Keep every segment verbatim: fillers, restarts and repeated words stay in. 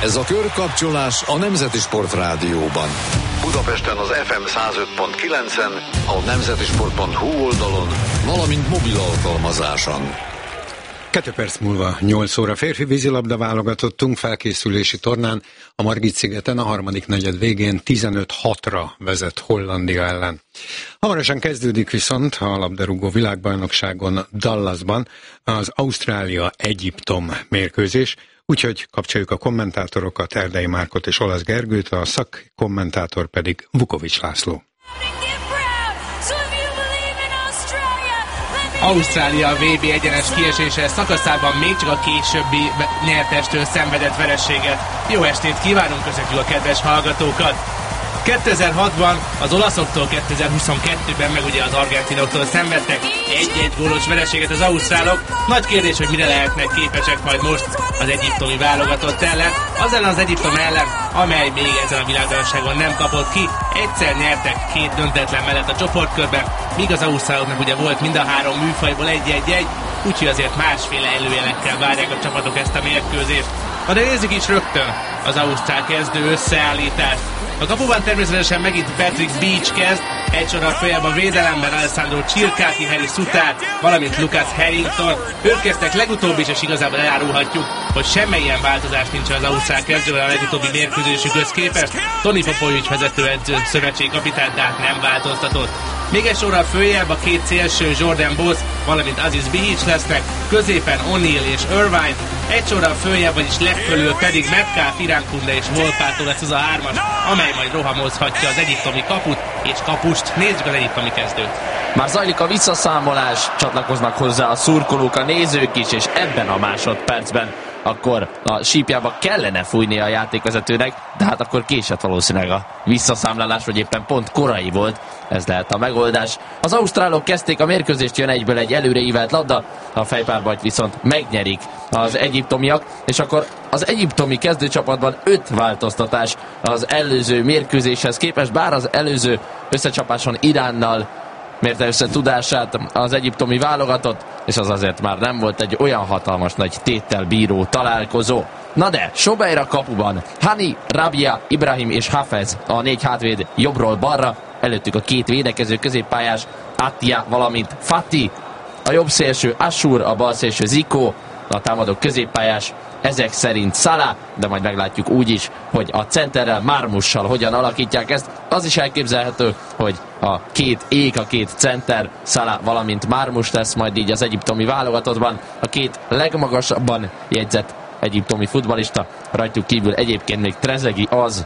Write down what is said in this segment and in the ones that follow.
Ez a Körkapcsolás a Nemzeti Sport Rádióban. Budapesten az ef em száz öt pont kilencen, a nemzetisport pont hu oldalon, valamint mobil alkalmazáson. Kettő perc múlva nyolc óra férfi vízilabda válogatottunk felkészülési tornán a Margit-szigeten a harmadik negyed végén tizenöt hatra vezet Hollandia ellen. Hamarosan kezdődik viszont a labdarúgó világbajnokságon Dallasban az Ausztrália-Egyiptom mérkőzés, úgyhogy kapcsoljuk a kommentátorokat, Erdei Márkot és Olasz Gergőt, a szakkommentátor pedig Vukovics László. Ausztrália vé bé egyenes kiesése szakaszában még csak a későbbi nyertestől szenvedett vereséget. Jó estét kívánunk, köszöntjük a kedves hallgatókat! kétezer-hatban az olaszoktól, kétezer-huszonkettőben meg ugye az argentinoktól szenvedtek egy-egy gólos vereséget az ausztrálok. Nagy kérdés, hogy mire lehetnek képesek majd most az egyiptomi válogatott ellen. Az ellen az Egyiptom ellen, amely még ezen a világbajnokságon nem kapott ki. Egyszer nyertek két döntetlen mellett a csoportkörben, míg az ausztráloknak ugye volt mind a három műfajból egy-egy-egy, úgyhogy azért másféle előjelekkel várják a csapatok ezt a mérkőzést. Na de nézzük is rögtön az ausztrál kezdő összeállítást. A kapuban természetesen megint Patrick Beach kezd, egy sorral följebb a védelemben Alessandro Circati, Harry Sutár, valamint Lucas Harrington. Ők kezdtek legutóbb is, és igazából elárulhatjuk, hogy semmilyen változás nincs az ausztrál kezdővel a legutóbbi mérkőzésükhöz képest. Toni Popovics vezetőedző szövetségkapitány tehát nem változtatott. Még egy sorral följebb a két szélső Jordan Bosz, valamint Aziz Bihic lesznek, középen O'Neal és Irvine, egy sorral följebb, vagyis legfölül pedig Metcalf, Irankunda és Volpato lesz az a hármas, amely majd rohamozhatja az egyiptomi kaput és kapust. Nézzük az egyiptomi kezdőt. Már zajlik a visszaszámolás, csatlakoznak hozzá a szurkolók, a nézők is, és ebben a másodpercben akkor a sípjába kellene fújni a játékvezetőnek, de hát akkor késett valószínűleg a visszaszámlálás, vagy éppen pont korai volt, ez lehet a megoldás. Az ausztrálok kezdték a mérkőzést, jön egyből egy előreívelt labda, a fejpárbajt viszont megnyerik az egyiptomiak, és akkor az egyiptomi kezdőcsapatban öt változtatás az előző mérkőzéshez képest, bár az előző összecsapáson Iránnal mérte össze tudását az egyiptomi válogatott, és az azért már nem volt egy olyan hatalmas nagy téttel bíró találkozó. Na de, Sobeira kapuban, Hani, Rabia, Ibrahim és Hafez, a négy hátvéd jobbról balra, előttük a két védekező középpályás, Attia, valamint Fati, a jobb szélső Ashur, a bal szélső Zico, a támadó középpályás, ezek szerint Salah, de majd meglátjuk úgy is, hogy a centerrel, Marmussal hogyan alakítják ezt. Az is elképzelhető, hogy a két ék, a két center, Salah, valamint Marmus lesz majd így az egyiptomi válogatottban. A két legmagasabban jegyzett egyiptomi futballista, rajtuk kívül egyébként még Trezeguet az,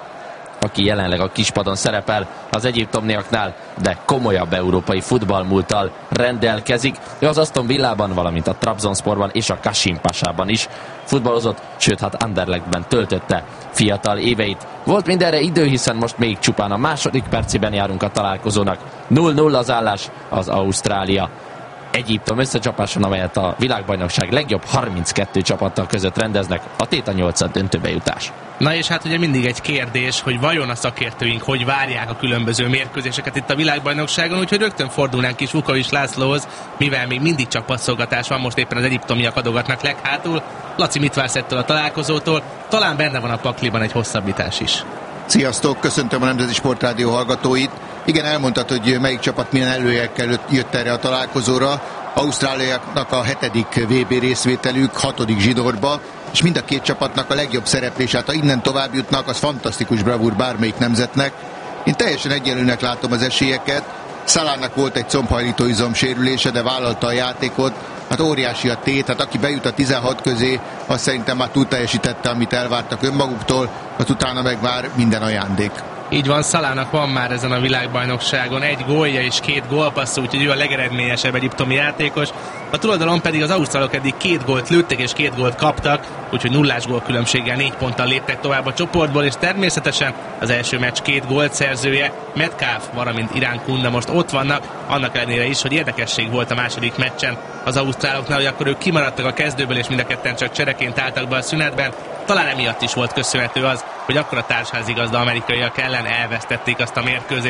aki jelenleg a kispadon szerepel az egyiptomiaknál, de komolyabb európai futballmúlttal rendelkezik. Ő az Aston Villában, valamint a Trabzonsporban és a Kashim Pasában is futballozott, sőt hát Anderlechtben töltötte fiatal éveit. Volt mindenre idő, hiszen most még csupán a második percében járunk a találkozónak. nulla nulla az állás az Ausztrália Egyiptom összecsapáson, amelyet a világbajnokság legjobb harminckettő csapattal között rendeznek, a tét a nyolcad döntőbe jutás. Na és hát ugye mindig egy kérdés, hogy vajon a szakértőink hogy várják a különböző mérkőzéseket itt a világbajnokságon, úgyhogy rögtön fordulnánk is Vukovics Lászlóhoz, mivel még mindig csak passzolgatás van, most éppen az egyiptomiak adogatnak leghátul. Laci, mit vársz ettől a találkozótól? Talán benne van a pakliban egy hosszabbítás is. Sziasztok, köszöntöm a Nemzeti Sport Rádió hallgatóit. Igen, elmondtad, hogy melyik csapat milyen előjelekkel jött erre a találkozóra. Ausztráliáknak a hetedik vé bé részvételük, hatodik zsinórba, és mind a két csapatnak a legjobb szereplés, hát ha innen tovább jutnak, az fantasztikus bravúr bármelyik nemzetnek. Én teljesen egyenlőnek látom az esélyeket. Salahnak volt egy combhajlító izom sérülése, de vállalta a játékot. Hát óriási a tét, hát aki bejut a tizenhat közé, azt szerintem már túl teljesítette, amit elvártak önmaguktól, hát utána meg már minden ajándék. Így van, Salahnak van már ezen a világbajnokságon egy gólja és két gólpasszú, úgyhogy ő a legeredményesebb egyiptomi játékos. A túloldalon pedig az ausztrálok eddig két gólt lőttek és két gólt kaptak, úgyhogy nullás gól különbséggel négy ponttal léptek tovább a csoportból, és természetesen az első meccs két gólt szerzője, Metcalf, valamint Irankunda most ott vannak, annak ellenére is, hogy érdekesség volt a második meccsen az ausztráloknál, hogy akkor ők kimaradtak a kezdőből, és mind a ketten csak csereként álltak be a szünetben. Talán emiatt is volt köszönhető az, hogy akkor a társházigazda amerikaiak ellen elvesztették azt a mérkőzést.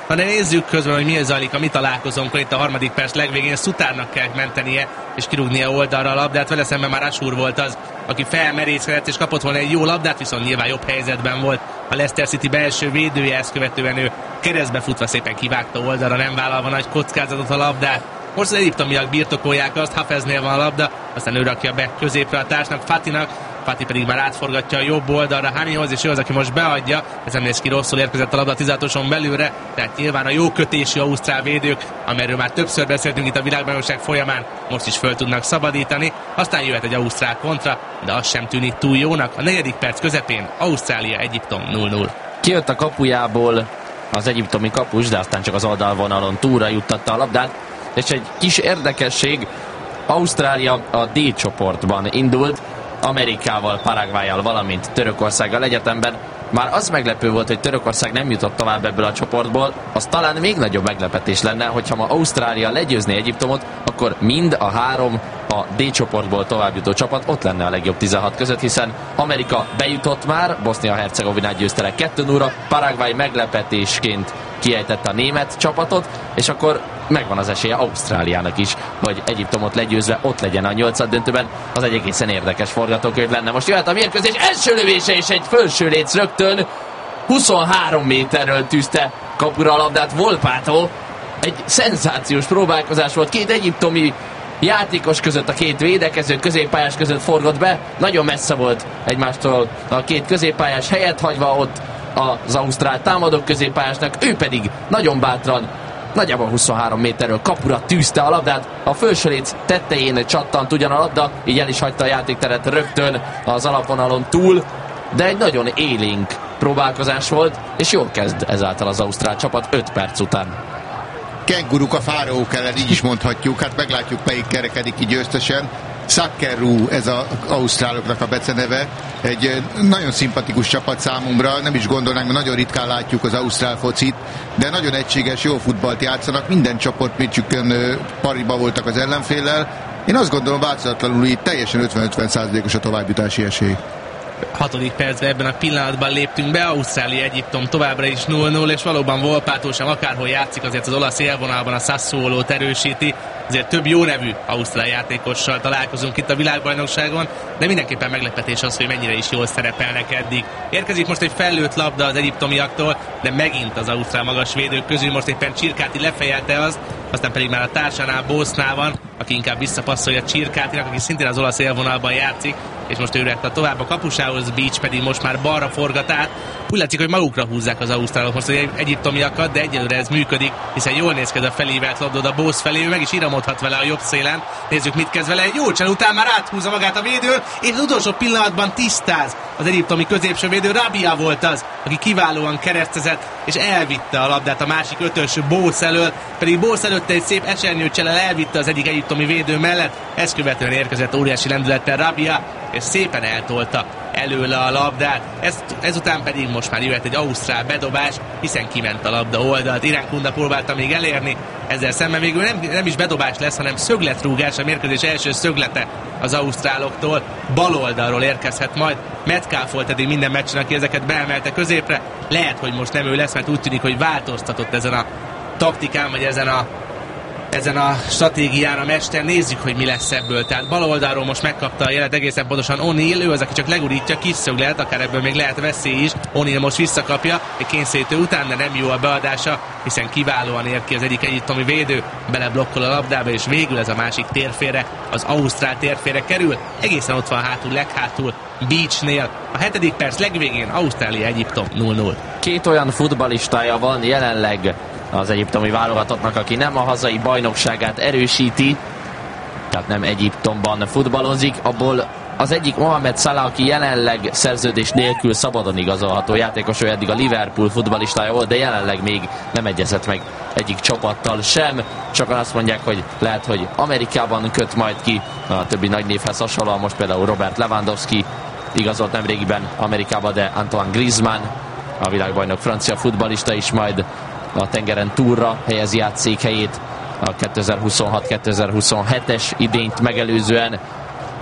Na de nézzük közben, hogy mi zajlik a mi találkozónkon itt a harmadik perc legvégén. Szutárnak kell mentenie és kirúgnia oldalra a labdát, vele szemben már Asúr volt az, aki felmerészkedett és kapott volna egy jó labdát, viszont nyilván jobb helyzetben volt a Leicester City belső védője, ezt követően ő keresztbe futva szépen kivágta oldalra, nem vállalva nagy kockázatot a labdát. Most az egyiptomiak birtokolják azt, Hafeznél van a labda, aztán ő rakja be középre a társnak, Fatinak, Fati pedig már átforgatja a jobb oldalra Hanihoz, és ő az, aki most beadja. Ez nem néz ki rosszul, érkezett a labda tizenhatoson belülre, tehát nyilván a jó kötésű ausztrál védők, amelyről már többször beszéltünk itt a világbajnokság folyamán, most is föl tudnak szabadítani. Aztán jöhet egy ausztrál kontra, de az sem tűnik túl jónak. A negyedik perc közepén Ausztrália Egyiptom nulla nulla. Kijött a kapujából az egyiptomi kapus, de aztán csak az oldalvonalon túlra juttatta a labdát. És egy kis érdekesség, Ausztrália a D csoportban indult, Amerikával, Paraguayjal, valamint Törökországgal egyetemben. Már az meglepő volt, hogy Törökország nem jutott tovább ebből a csoportból, az talán még nagyobb meglepetés lenne, hogyha ma Ausztrália legyőzni Egyiptomot, akkor mind a három a D csoportból továbbjutó csapat ott lenne a legjobb tizenhat között, hiszen Amerika bejutott már, Bosznia-Hercegovinát győzte le kettő nulla, Paraguay meglepetésként kiejtette a német csapatot, és akkor megvan az esélye Ausztráliának is, hogy Egyiptomot legyőzve ott legyen a nyolcad döntőben. Az egy egészen érdekes forgatókönyv lenne. Most jöhet a mérkőzés első lövése, és egy felső léc rögtön huszonhárom méterről tűzte kapura a labdát Volpato. Egy szenzációs próbálkozás volt, két egyiptomi játékos között, a két védekező középpályás között forgott be, nagyon messze volt egymástól a két középpályás, helyet hagyva ott az ausztrál támadók középpályásnak, ő pedig nagyon bátran nagyjából huszonhárom méterről kapura tűzte a labdát, a felső léc tetején csattant ugyan a labda, így el is hagyta a játékteret rögtön az alapvonalon túl, de egy nagyon élénk próbálkozás volt, és jól kezd ezáltal az ausztrál csapat öt perc után. Kenguruk a fáraók ellen, így is mondhatjuk, hát meglátjuk, melyik kerekedik így győztesen. Sakkeru, ez az ausztráloknak a beceneve, egy nagyon szimpatikus csapat számomra, nem is gondolnánk, mert nagyon ritkán látjuk az ausztrál focit, de nagyon egységes, jó futballt játszanak, minden csoport mércsükön pariba voltak az ellenféllel. Én azt gondolom, változatlanul így teljesen ötven-ötven százalékos a továbbjutási esély. Hatodik percben ebben a pillanatban léptünk be, Ausztrália Egyiptom továbbra is nulla nulla, és valóban Volpato sem akárhol játszik, azért az olasz élvonalban a Sassuolót erősíti, azért több jó nevű ausztrál játékossal találkozunk itt a világbajnokságon, de mindenképpen meglepetés az, hogy mennyire is jól szerepelnek eddig. Érkezik most egy fellőtt labda az egyiptomiaktól, de megint az ausztrál magas védők közül most éppen Csirkáti lefejelte azt, aztán pedig már a társánál Bosznál van, aki inkább visszapasszolja Csirkátinak, aki szintén az olasz élvonalban játszik, és most ő rette tovább a kapusához, Beach pedig most már balra forgat át. Úgy látszik, hogy magukra húzzák az ausztrálok most az egyiptomiakat, de egyelőre ez működik, hiszen jól néz ki ez a felívelt labda a Bosz felé, ő meg is iramodhat vele a jobb szélen. Nézzük, mit kezd vele, egy jó csel után már áthúzza magát a védőn, és az utolsó pillanatban tisztáz. Az egyiptomi középső védő Rabia volt az, aki kiválóan keresztezett, és elvitte a labdát a másik ötös Bosz elől, pedig Bosz előtte egy szép esernyőcselel elvitte az egyik egyiptomi védő mellett, ezt követően érkezett óriási lendülettel Rabia, és szépen eltolta előle a labdát. Ez, ezután pedig most már jöhet egy ausztrál bedobás, hiszen kiment a labda oldalt. Irenkunda próbálta még elérni, ezzel szemben végül nem, nem is bedobás lesz, hanem szögletrúgás, a mérkőzés első szöglete az ausztráloktól. Bal oldalról érkezhet majd. Metcalf volt eddig minden meccsen, aki ezeket beemelte középre. Lehet, hogy most nem ő lesz, mert úgy tűnik, hogy változtatott ezen a taktikán, vagy ezen a ezen a stratégián a mester. Nézzük, hogy mi lesz ebből. Tehát bal oldalról most megkapta a jelet egészen pontosan O'Neill, ő az, aki csak legurítja, kis szöglet, akár ebből még lehet veszély is. O'Neill most visszakapja egy kényszerítő után, de nem jó a beadása, hiszen kiválóan ér ki az egyik egyiptomi védő, beleblokkol a labdába, és végül ez a másik térfére, az ausztrál térfére kerül. Egészen ott van hátul, leghátul Beachnél. A hetedik perc legvégén Ausztrália Egyiptom nulla nulla. Két olyan futballistája van jelenleg az egyiptomi válogatottnak, aki nem a hazai bajnokságát erősíti, tehát nem Egyiptomban futballozik, abból az egyik Mohamed Salah, aki jelenleg szerződés nélkül szabadon igazolható játékos, ő eddig a Liverpool futballistája volt, de jelenleg még nem egyezett meg egyik csapattal sem. Sokan azt mondják, hogy lehet, hogy Amerikában köt majd ki, a többi nagy névhez hasonlóan, most például Robert Lewandowski igazolt nemrégiben Amerikába, de Antoine Griezmann, a világbajnok francia futballista is majd a tengeren túlra helyezi át székhelyét a kétezer-huszonhat kétezer-huszonhetes idényt megelőzően.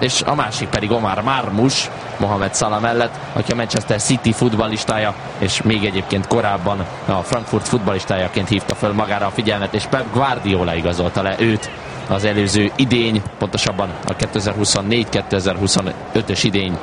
és a másik pedig Omar Marmoush, Mohamed Salah mellett, aki a Manchester City futballistája, és még egyébként korábban a Frankfurt futballistájaként hívta föl magára a figyelmet, és Pep Guardiola igazolta le őt az előző idény, pontosabban a kétezer-huszonnégy kétezer-huszonötös idény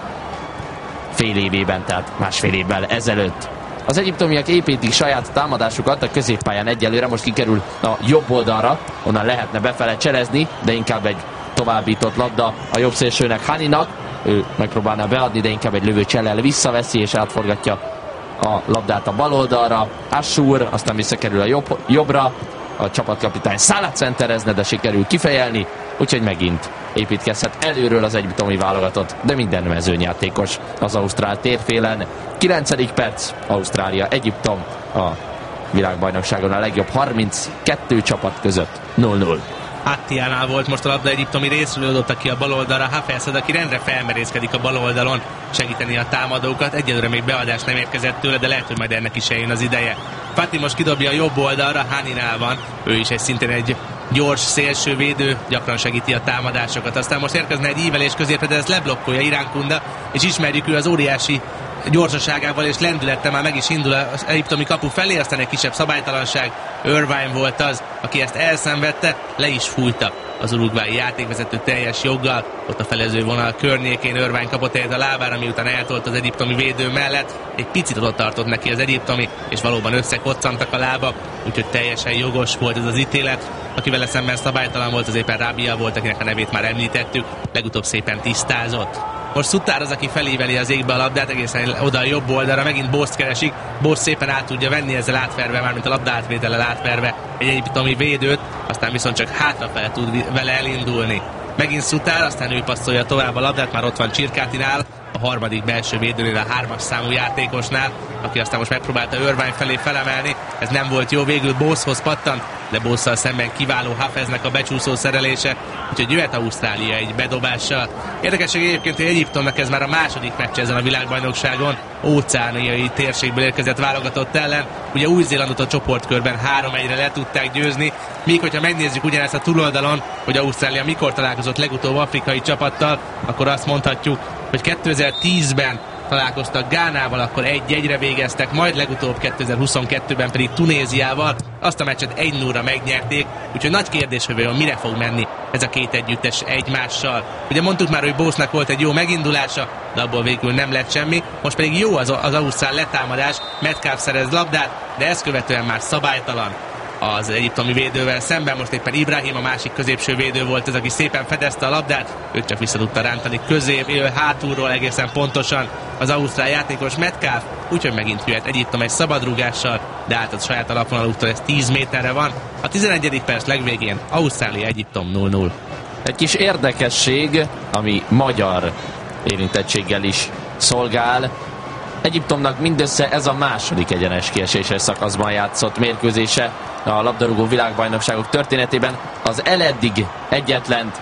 fél évében, tehát másfél évvel ezelőtt. Az egyiptomiak építik saját támadásukat a középpályán egyelőre, most kikerül a jobb oldalra, onnan lehetne befele cselezni, de inkább egy továbbított labda a jobb szélsőnek, Haninak, ő megpróbálná beadni, de inkább egy lövő csellel visszaveszi és átforgatja a labdát a bal oldalra. Ashour aztán visszakerül a jobb, jobbra, a csapatkapitány Salah centerezne, de sikerül kifejelni, úgyhogy megint építkezhet előről az egyiptomi válogatott, de minden mezőnyjátékos az ausztrál térfélen. kilencedik perc, Ausztrália, Egyiptom a világbajnokságon a legjobb harminckettő csapat között nulla nulla. Attiánál volt most a labda egyiptomi részről, adott ki a bal oldalra Hafezhez, aki rendre felmerészkedik a bal oldalon segíteni a támadókat. Egyelőre még beadás nem érkezett tőle, de lehet, hogy majd ennek is eljön az ideje. Fati most kidobja a jobb oldalra, Haninál van, ő is egy szintén egy gyors szélső védő, gyakran segíti a támadásokat. Aztán most érkezne egy ívelés középre, de ezt leblokkolja Irán Kunda, és ismerjük, ő az óriási gyorsaságával és lendülettel már meg is indul az egyiptomi kapu felé, aztán egy kisebb szabálytalanság. Irvine volt az, aki ezt elszenvedte, le is fújta az urugvái játékvezető teljes joggal. Ott a felező vonal környékén Irvine kapott egyet a lábára, miután eltolt az egyiptomi védő mellett. Egy picit oda tartott neki az egyiptomi, és valóban összekoccantak a lábak, úgyhogy teljesen jogos volt ez az ítélet. Aki vele szemben szabálytalan volt, az éppen Rabia volt, akinek a nevét már említettük, legutóbb szépen tisztázott. Most Suttár az, aki felíveli az égbe a labdát, egészen oda a jobb oldalra, megint Boszt keresik, Boszt szépen át tudja venni ezzel átverve, mármint a labda átvétellel átverve egy egyiptomi védőt, aztán viszont csak hátrafele tud vele elindulni. Megint Suttár, aztán ő passzolja tovább a labdát, már ott van Csirkátinál, a harmadik belső védőnél, a hármas számú játékosnál, aki aztán most megpróbálta Irvine felé felemelni, ez nem volt jó, végül Boszhoz pattant, de Bosszal szemben kiváló Hafeznek a becsúszó szerelése, úgyhogy jöhet Ausztrália egy bedobással. Érdekesség egyébként, hogy Egyiptomnak ez már a második meccs ezen a világbajnokságon, óceániai térségből érkezett válogatott ellen. Ugye Új-Zélandot a csoportkörben három egyre le tudták győzni, míg hogyha megnézzük ugyanezt a túloldalon, hogy Ausztrália mikor találkozott legutóbb afrikai csapattal, akkor azt mondhatjuk, hogy kétezer-tízben találkoztak Gánával, akkor egy-egyre végeztek, majd legutóbb kétezer-huszonkettőben pedig Tunéziával, azt a meccset egy nullra megnyerték, úgyhogy nagy kérdés, hogy vajon mire fog menni ez a két együttes egymással. Ugye mondtuk már, hogy Bosznak volt egy jó megindulása, de abból végül nem lett semmi, most pedig jó az, az ausztrál letámadás, Metcalf szerez labdát, de ezt követően már szabálytalan az egyiptomi védővel szemben. Most éppen Ibrahim, a másik középső védő volt ez, aki szépen fedezte a labdát, őt csak vissza tudta rántani közép, hátulról egészen pontosan az ausztrál játékos Metcalf, úgyhogy megint jöhet Egyiptom egy szabadrúgással, de át a saját alapvonalúktól, ez tíz méterre van. A tizenegyedik perc legvégén Ausztrália Egyiptom nulla nulla. Egy kis érdekesség, ami magyar érintettséggel is szolgál. Egyiptomnak mindössze ez a második egyenes kieséses szakaszban játszott mérkőzése a labdarúgó világbajnokságok történetében. Az eleddig egyetlent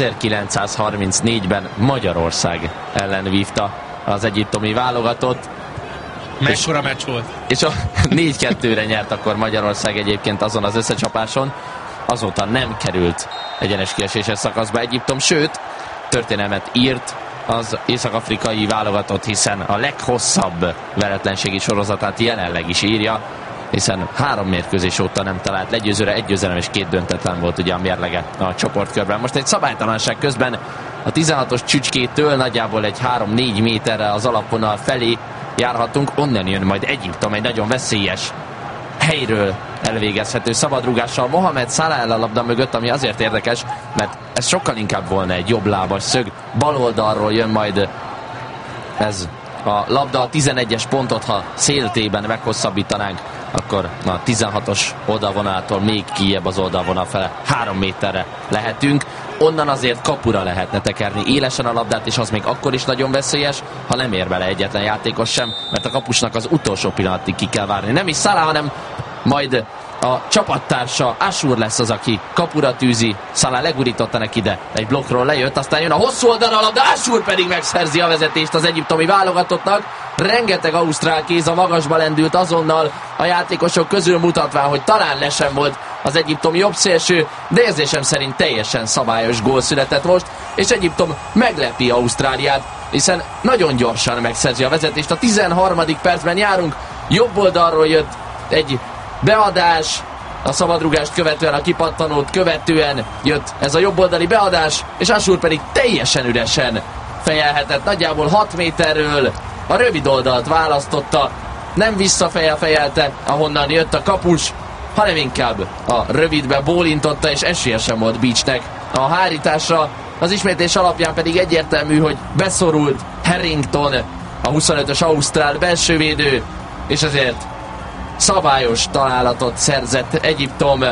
ezerkilencszázharmincnégyben Magyarország ellen vívta az egyiptomi válogatott. Mekkora meccs volt? És a négy kettőre nyert akkor Magyarország egyébként azon az összecsapáson. Azóta nem került egyenes kieséses szakaszba Egyiptom, sőt, történelmet írt az észak-afrikai válogatott, hiszen a leghosszabb veretlenségi sorozatát jelenleg is írja, hiszen három mérkőzés óta nem talált legyőzőre, egy győzelem és két döntetlen volt ugye a mérlege a csoportkörben. Most egy szabálytalanság közben a tizenhatos csücskétől nagyjából egy három-négy méterre az alapvonal felé járhatunk, onnan jön majd Egyiptom egy nagyon veszélyes helyről elvégezhető szabadrúgással Mohamed Salah el a labda mögött, ami azért érdekes, mert ez sokkal inkább volna egy jobb lábas szög. Bal oldalról jön majd ez a labda, a tizenegyes pontot, ha széltében meghosszabbítanánk, akkor a tizenhatos oldalvonalától még kijebb az oldalvonal fele három méterre lehetünk. Onnan azért kapura lehetne tekerni élesen a labdát, és az még akkor is nagyon veszélyes, ha nem ér bele egyetlen játékos sem, mert a kapusnak az utolsó pillanatig ki kell várni. Nem is Salah, hanem majd a csapattársa Ashour lesz az, aki kapura tűzi. Salah legurította neki, de egy blokkról lejött, aztán jön a hosszú oldalra a labda, Ashour pedig megszerzi a vezetést az egyiptomi válogatottnak. Rengeteg ausztrál kéz a magasba lendült azonnal a játékosok közül, mutatván, hogy talán le sem volt az egyiptom jobb szélső, de érzésem szerint teljesen szabályos gól született most, és Egyiptom meglepi Ausztráliát, hiszen nagyon gyorsan megszerzi a vezetést. A tizenharmadik percben járunk, jobb oldalról jött egy beadás, a szabadrugást követően, a kipattanót követően jött ez a jobboldali beadás, és Asur pedig teljesen üresen fejelhetett, nagyjából hat méterről a rövid oldalt választotta, nem visszafejel fejelte, ahonnan jött a kapus, hanem inkább a rövidbe bólintotta, és esélyesen volt Beachnek a hárításra. Az ismétlés alapján pedig egyértelmű, hogy beszorult Harrington, a huszonötös ausztrál belsővédő, és ezért szabályos találatot szerzett Egyiptom.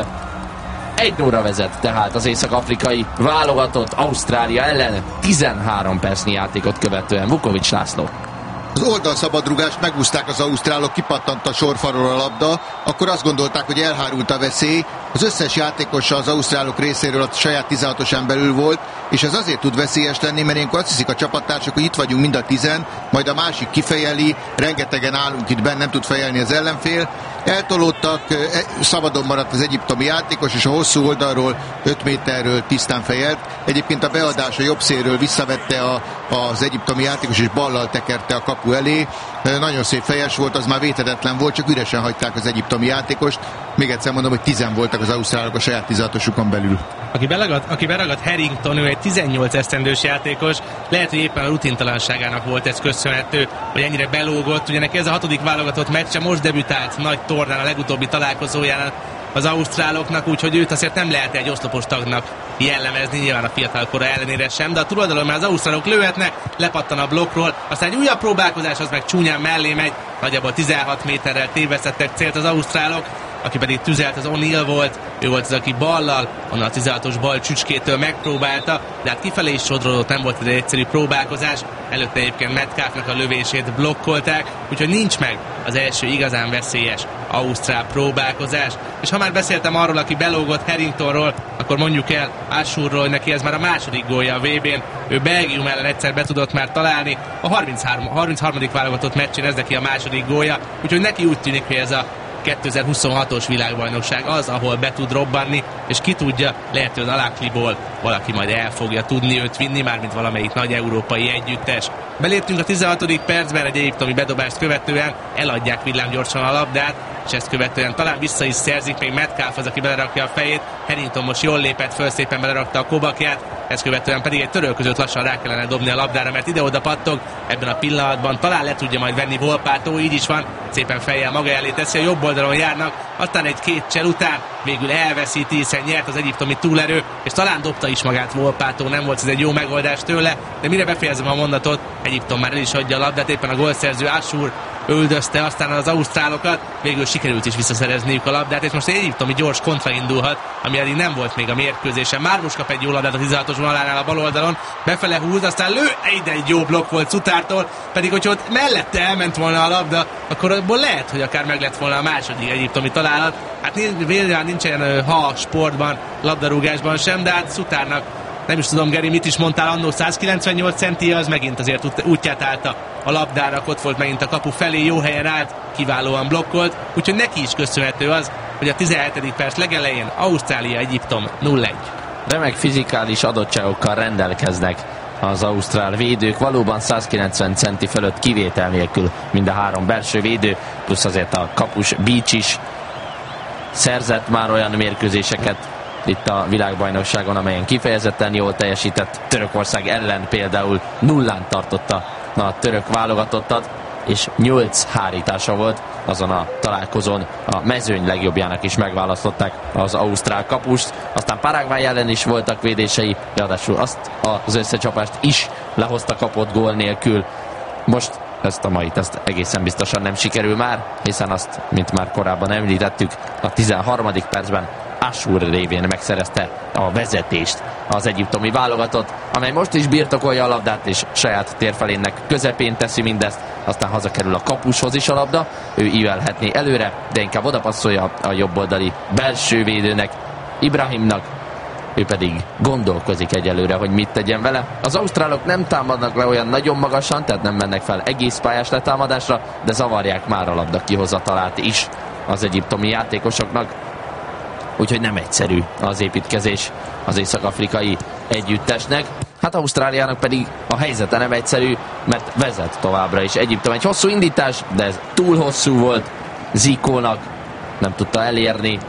Egy nulla vezet tehát az észak-afrikai válogatott Ausztrália ellen tizenhárom percnyi játékot követően. Vukovics László. Az oldalszabadrugást megúszták az ausztrálok, kipattant a sorfalról a labda, akkor azt gondolták, hogy elhárult a veszély. Az összes játékos az ausztrálok részéről a saját tizenhatosán belül volt, és ez azért tud veszélyes lenni, mert ilyenkor azt hiszik a csapattársak, hogy itt vagyunk mind a tizen, majd a másik kifejeli, rengetegen állunk itt benn, nem tud fejelni az ellenfél. Eltolódtak, szabadon maradt az egyiptomi játékos, és a hosszú oldalról öt méterről tisztán fejelt. Egyébként a beadás a jobb szélről visszavette a, az egyiptomi játékos, és ballal tekerte a kapu elé. Nagyon szép fejes volt, az már védhetetlen volt, csak üresen hagyták az egyiptomi játékost. Még egyszer mondom, hogy tizen voltak az ausztrálok a saját tizenhatosukon belül. Aki beragadt, aki beragadt Harrington, ő egy tizennyolc esztendős játékos, lehet, hogy éppen a rutintalanságának volt ez köszönhető, hogy ennyire belógott. Ugye neki ez a hatodik válogatott meccse, most debütált nagy tornán a legutóbbi találkozóján az ausztráloknak, úgyhogy őt azért nem lehet egy oszlopos tagnak jellemezni, nyilván a fiatalkora ellenére sem, de a túloldalon már az ausztrálok lőhetnek, lepattan a blokkról, aztán egy újabb próbálkozás, az meg csúnyán mellé megy, nagyjából tizenhat méterrel tévesztettek célt az ausztrálok, aki pedig tüzelt, az O'Neill volt, ő volt az, aki ballal, onnan a tizenhatos bal csücskétől megpróbálta, de hát kifelé is sodródott, nem volt ez egy egyszerű próbálkozás, előtte egyébként Metcalfnak a lövését blokkolták, úgyhogy nincs meg az első igazán veszélyes ausztrál próbálkozás. És ha már beszéltem arról, aki belógott Harringtonról, akkor mondjuk el Ashurról, hogy neki ez már a második gólja a vé bén, ő Belgium ellen egyszer be tudott már találni, a harmincharmadik válogatott meccsén ez neki a második gólja, úgyhogy neki úgy tűnik, hogy ez a kétezer-huszonhatos világbajnokság az, ahol be tud robbanni, és ki tudja, lehet, hogy az Alakliból valaki majd el fogja tudni őt vinni, mármint valamelyik nagy európai együttes. Beléptünk a tizenhatodik percben, egy egyiptomi bedobást követően eladják villámgyorsan a labdát, és ezt követően talán vissza is szerzik, még Metcalf az, aki belerakja a fejét, Harrington most jól lépett föl, szépen belerakta a kobakját, ezt követően pedig egy töröl között lassan rá kellene dobni a labdára, mert ide-oda pattog, ebben a pillanatban talán le tudja majd venni Volpato, így is van, szépen fejjel maga elé teszi, a jobb oldalon járnak, aztán egy két csel után végül elveszíti, hiszen nyert az egyiptomi túlerő, és talán dobta is magát Volpato, nem volt ez egy jó megoldás tőle, de mire befejezem a mondatot, Egyiptom már el is adja a labdát, éppen a gólszerző Ashur öldözte aztán az ausztrálokat, végül sikerült is visszaszerezniük a labdát, és most egy egyiptomi gyors kontra indulhat, ami eddig nem volt még a mérkőzésen. Már most kap egy jó labdát a tizenhatos vonalánál a bal oldalon, befele húz, aztán lő, ide egy jó blokk volt Szutártól, pedig hogyha ott mellette elment volna a labda, akkor abból lehet, hogy akár meg lett volna a második egyiptomi találat. Hát véletlenül nincsen ha sportban, labdarúgásban sem, de hát Szutárnak nem is tudom, Geri, mit is mondtál annó, százkilencvennyolc centi, az megint azért útját állta a labdának, ott volt megint a kapu felé, jó helyen állt, kiválóan blokkolt, úgyhogy neki is köszönhető az, hogy a tizenhetedik perc legelején Ausztrália-Egyiptom nulla egy. Remek fizikális adottságokkal rendelkeznek az ausztrál védők, valóban százkilencven centi fölött kivétel nélkül mind a három belső védő, plusz azért a kapus Beach is szerzett már olyan mérkőzéseket itt a világbajnokságon, amelyen kifejezetten jól teljesített. Törökország ellen például nullán tartotta a török válogatottat, és nyolc hárítása volt azon a találkozón. A mezőny legjobbjának is megválasztották az ausztrál kapust, aztán Paraguay ellen is voltak védései, ráadásul azt az összecsapást is lehozta kapott gól nélkül. Most ezt a mait, ezt egészen biztosan nem sikerül már, hiszen azt, mint már korábban említettük, a tizenharmadik percben Ashur révén megszerezte a vezetést az egyiptomi válogatott, amely most is birtokolja a labdát, és saját térfelének közepén teszi mindezt, aztán hazakerül a kapushoz is a labda, ő ívelhetné előre, de inkább odapasszolja a jobboldali belső védőnek, Ibrahimnak, ő pedig gondolkozik egyelőre, hogy mit tegyen vele. Az ausztrálok nem támadnak le olyan nagyon magasan, tehát nem mennek fel egész pályás letámadásra, de zavarják már a labda kihozatalát is az egyiptomi játékosoknak. úgyhogy nem egyszerű az építkezés az észak-afrikai együttesnek. Hát Ausztráliának pedig a helyzete nem egyszerű, mert vezet továbbra is Egyiptom. Egy hosszú indítás, de ez túl hosszú volt Zikónak, nem tudta elérni.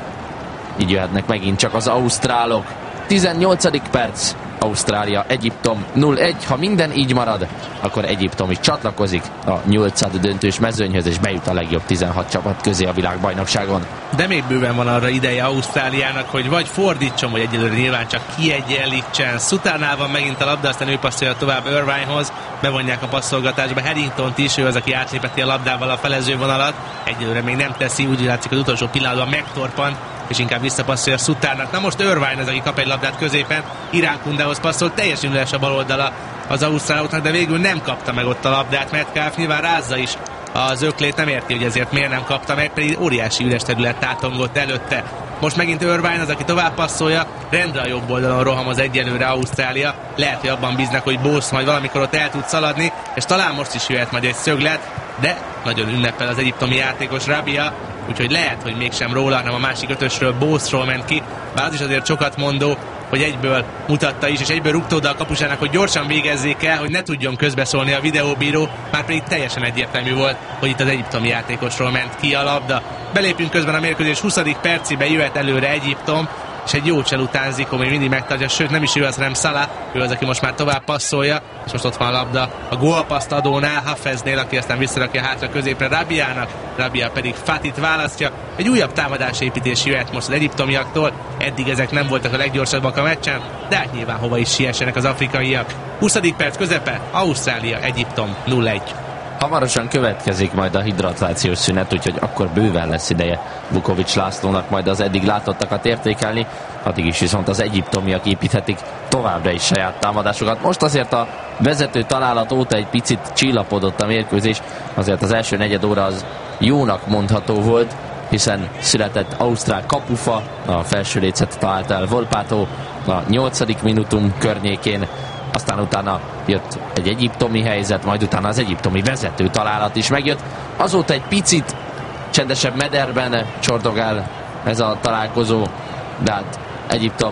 Így jöhetnek megint csak az ausztrálok. tizennyolcadik perc, Ausztrália, Egyiptom nulla egy. Ha minden így marad, akkor Egyiptom is csatlakozik a nyolcad döntős mezőnyhöz, és bejut a legjobb tizenhat csapat közé a világbajnokságon. De még bőven van arra ideje Ausztráliának, hogy vagy fordítson, vagy egyelőre nyilván csak kiegyenlítsen. Sutárnál van megint a labda, aztán ő passzolja tovább Irvinehoz, bevonják a passzolgatásba Harringtont is, ő az, aki átlépeti a labdával a felező vonalat. Egyelőre még nem teszi, úgy látszik, az utolsó pillanatban megtorpant, és inkább visszapasszolja Sutárnak. Na most Irvine az, aki kap egy labdát középen, Irankundához passzol, teljesen üres a bal oldala az ausztráloknak, de végül nem kapta meg ott a labdát. Metcalf nyilván rázza is az öklét, nem érti, hogy ezért miért nem kapta meg, pedig óriási üres terület tátongott előtte. Most megint Irvine az, aki tovább passzolja, rendre a jobb oldalon roham az egyelőre Ausztrália. Lehet, hogy abban bíznak, hogy Bose majd valamikor ott el tud szaladni, és talán most is jöhet majd egy szöglet, de nagyon ünnepel az egyiptomi játékos Rabia, úgyhogy lehet, hogy mégsem róla, hanem a másik ötösről, Bose-ról ment ki, bár az is azért sokat mondó, hogy egyből mutatta is, és egyből rúgta oda a kapusának, hogy gyorsan végezzék el, hogy ne tudjon közbeszólni a videóbíró, már pedig teljesen egyértelmű volt, hogy itt az egyiptomi játékosról ment ki a labda. Belépünk közben a mérkőzés huszadik percébe, jöhet előre Egyiptom, és egy jó csel után Zico még mindig megtartja, sőt nem is ő az, hanem Salah, ő az, aki most már tovább passzolja, és most ott van a labda a gólpaszt adónál, Hafeznél, aki aztán visszarakja hátra középre Rabiának, Rabia pedig Fatit választja. Egy újabb támadásépítés jöhet most az egyiptomiaktól, eddig ezek nem voltak a leggyorsabbak a meccsen, de hát nyilván hova is siessenek az afrikaiak. huszadik perc közepe, Ausztrália, Egyiptom nulla egy. Hamarosan következik majd a hidratációs szünet, úgyhogy akkor bőven lesz ideje Vukovics Lászlónak majd az eddig látottakat értékelni, addig is viszont az egyiptomiak építhetik továbbra is saját támadásokat. Most azért a vezető találat óta egy picit csillapodott a mérkőzés, azért az első negyed óra az jónak mondható volt, hiszen született ausztrál kapufa, a felső lécet talált el Volpato a nyolcadik minutum környékén, aztán utána jött egy egyiptomi helyzet, majd utána az egyiptomi vezető találat is megjött. Azóta egy picit csendesebb mederben csordogál ez a találkozó, de hát Egyiptom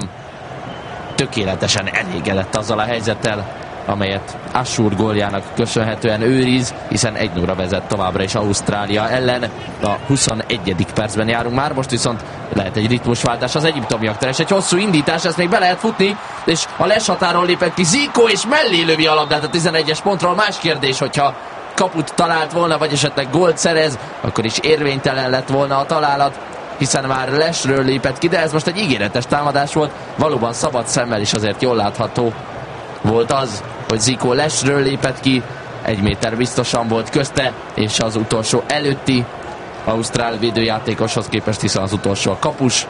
tökéletesen elégedett azzal a helyzettel, amelyet Assur góljának köszönhetően őriz, hiszen egy nulla vezet továbbra is Ausztrália ellen. A huszonegyedik percben járunk már, most viszont lehet egy ritmusváltás az egyiptomiaktól, és egy hosszú indítás, ezt még be lehet futni, és a Les határon lépett ki Zico, és mellé lövi a labdát a tizenegyes pontról. Más kérdés, hogyha kaput talált volna, vagy esetleg gólt szerez, akkor is érvénytelen lett volna a találat, hiszen már Lesről lépett ki, de ez most egy ígéretes támadás volt, valóban szabad szemmel is azért jól látható volt az, hogy Zico Lesről lépett ki, egy méter biztosan volt közte, és az utolsó előtti ausztrál védőjátékoshoz képest, hiszen az utolsó a kapus,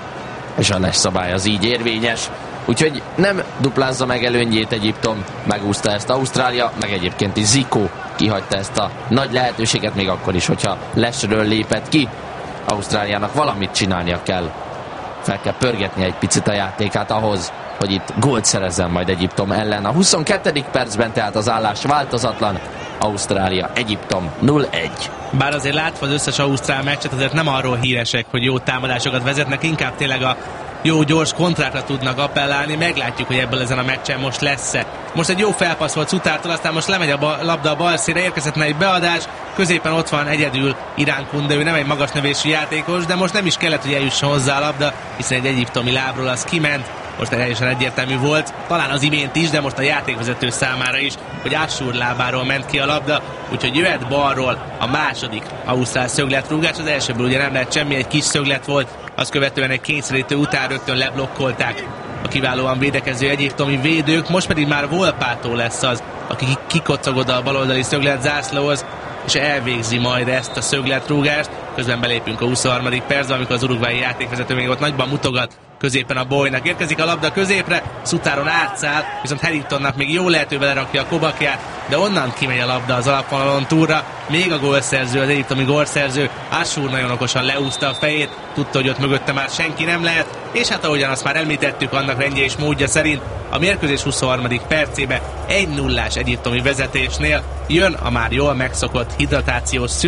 és a Les szabály az így érvényes. Úgyhogy nem duplázza meg előnyét Egyiptom, megúszta ezt Ausztrália, meg egyébként is Zico kihagyta ezt a nagy lehetőséget, még akkor is, hogyha Lesről lépett ki. Ausztráliának valamit csinálnia kell. Fel kell pörgetni egy picit a játékát ahhoz, hogy itt gólt szerezzen majd Egyiptom ellen. A huszonkettő percben tehát az állás változatlan. Ausztrália, Egyiptom nulla egy. Bár azért látva az összes ausztrál meccset, azért nem arról híresek, hogy jó támadásokat vezetnek, inkább tényleg a jó gyors kontrákra tudnak appellálni. Meglátjuk, hogy ebből ezen a meccsen most lesz-e. Most egy jó felpassz volt Sutártól, aztán most lemegy a ba- labda a bal színre, érkezhetne egy beadás, középen ott van egyedül Iránkunda, ő nem egy magas növésű játékos, de most nem is kellett, hogy eljusson hozzá a labda, hiszen egy egyiptomi lábról az kiment. Most teljesen egyértelmű volt, talán az imént is, de most a játékvezető számára is, hogy Assur lábáról ment ki a labda, úgyhogy jöhet balról a második ausztrál szögletrúgás, az elsőből ugye nem lehet semmi, egy kis szöglet volt, azt követően egy kényszerítő után rögtön leblokkolták a kiválóan védekező egyiptomi védők, most pedig már Volpato lesz az, aki kikocog oda a baloldali szöglet zászlóhoz, és elvégzi majd ezt a szögletrúgást. Közben belépünk a huszonharmadik percben, amikor az uruguayi játékvezető még ott nagyban mutogat középen a Boynak. Érkezik a labda középre, Sutáron átszáll, viszont Harringtonnak még jó lehető belerakja a kobakját, de onnan kimegy a labda az alapvonalon túlra. Még a gólszerző, az egyiptomi gólszerző, Assur nagyon okosan leúszta a fejét, tudta, hogy ott mögötte már senki nem lehet, és hát ahogyan azt már említettük, annak rendje és módja szerint a mérkőzés huszonharmadik percébe egy nullás egyiptomi vezetésnél jön a már jól megszokott hidratációs szünet.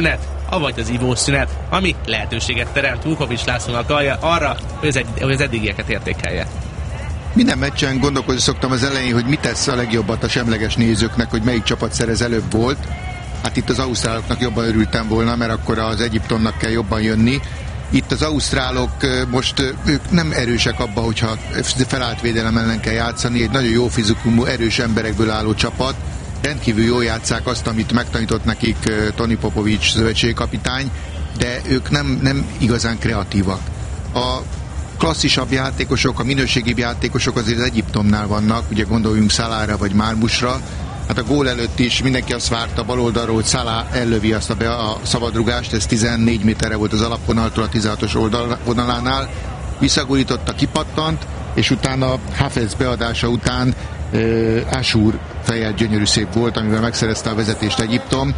avagy az ivószünet, ami lehetőséget teremt Vukovics Lászlónak arra, hogy az, ed- hogy az eddigieket értékelje. Minden meccsen gondolkozni szoktam az elején, hogy mit tesz a legjobbat a semleges nézőknek, hogy melyik csapat szerez előbb volt. Hát itt az ausztráloknak jobban örültem volna, mert akkor az Egyiptomnak kell jobban jönni. Itt az ausztrálok most ők nem erősek abba, hogyha felállt védelem ellen kell játszani. Egy nagyon jó fizikumú, erős emberekből álló csapat. Rendkívül jól játsszák azt, amit megtanított nekik Toni Popovics szövetségkapitány, de ők nem, nem igazán kreatívak. A klasszisabb játékosok, a minőségibb játékosok azért az Egyiptomnál vannak, ugye gondoljunk Salahra vagy Marmusra. Hát a gól előtt is mindenki azt várta bal oldalról, hogy Salah ellövi azt a, be, a szabadrugást, ez tizennégy méterre volt az alapvonaltól a tizenhatos oldalvonalánál, visszagurította, kipattant, és utána Hafez beadása után uh, Asur fejjel gyönyörű szép volt, amivel megszerezte a vezetést Egyiptom.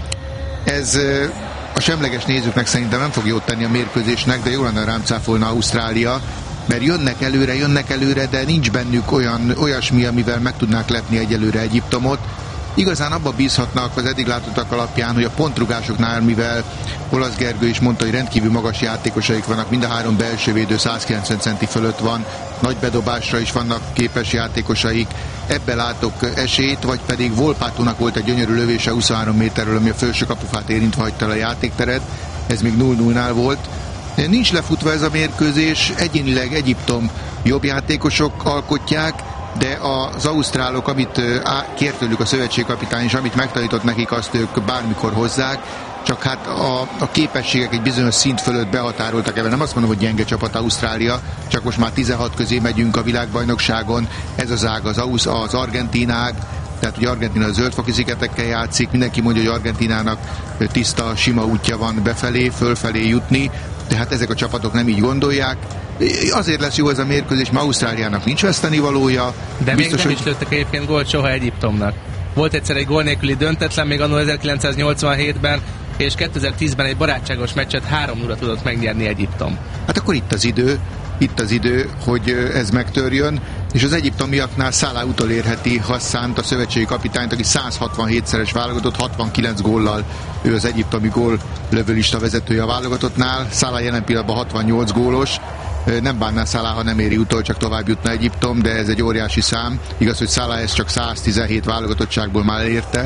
Ez uh, a semleges nézőknek szerintem nem fog jót tenni a mérkőzésnek, de jól lenne rám cáfolna Ausztrália, mert jönnek előre, jönnek előre, de nincs bennük olyan, olyasmi, amivel meg tudnák lepni egyelőre Egyiptomot. Igazán abba bízhatnak az eddig látottak alapján, hogy a pontrugásoknál, mivel Olasz Gergő is mondta, hogy rendkívül magas játékosaik vannak, mind a három belsővédő száz kilencven centi fölött van, nagy bedobásra is vannak képes játékosaik, ebbe látok esélyt, vagy pedig Volpátónak volt egy gyönyörű lövése huszonhárom méterről, ami a felső kapufát érintve hagyta a játékteret, ez még nulla nullnál volt. Nincs lefutva ez a mérkőzés, egyénileg Egyiptom jobb játékosok alkotják, de az ausztrálok, amit kért tőlük a szövetségkapitány, és amit megtanított nekik, azt ők bármikor hozzák, csak hát a, a képességek egy bizonyos szint fölött behatároltak ebben. Nem azt mondom, hogy gyenge csapat Ausztrália, csak most már tizenhat közé megyünk a világbajnokságon, ez az ág az, az, az Argentínág, tehát hogy Argentína a zöldfoki szigetekkel játszik, mindenki mondja, hogy Argentínának tiszta, sima útja van befelé, fölfelé jutni, tehát ezek a csapatok nem így gondolják. Azért lesz jó ez a mérkőzés, mert Ausztráliának nincs vesztenivalója. De biztos, még nem hogy... is lőttek egyébként gólt soha Egyiptomnak. Volt egyszer egy gól nélküli döntetlen, még annól ezerkilencszáznyolcvanhétben, és kétezer-tízben egy barátságos meccset három nulla tudott megnyerni Egyiptom. Hát akkor itt az idő, itt az idő, hogy ez megtörjön, és az egyiptomiaknál Salah utolérheti Hassánt, a szövetségi kapitányt, aki száz hatvanhétszeres válogatott, hatvankilenc góllal, ő az egyiptomi gól lövőlista vezetője a válogatottnál. Salah jelen pillanatban hatvannyolc gólos, nem bánnál Salah, ha nem éri utol, csak tovább jutna Egyiptom, de ez egy óriási szám. Igaz, hogy Salah ezt csak száztizenhét válogatottságból már elérte.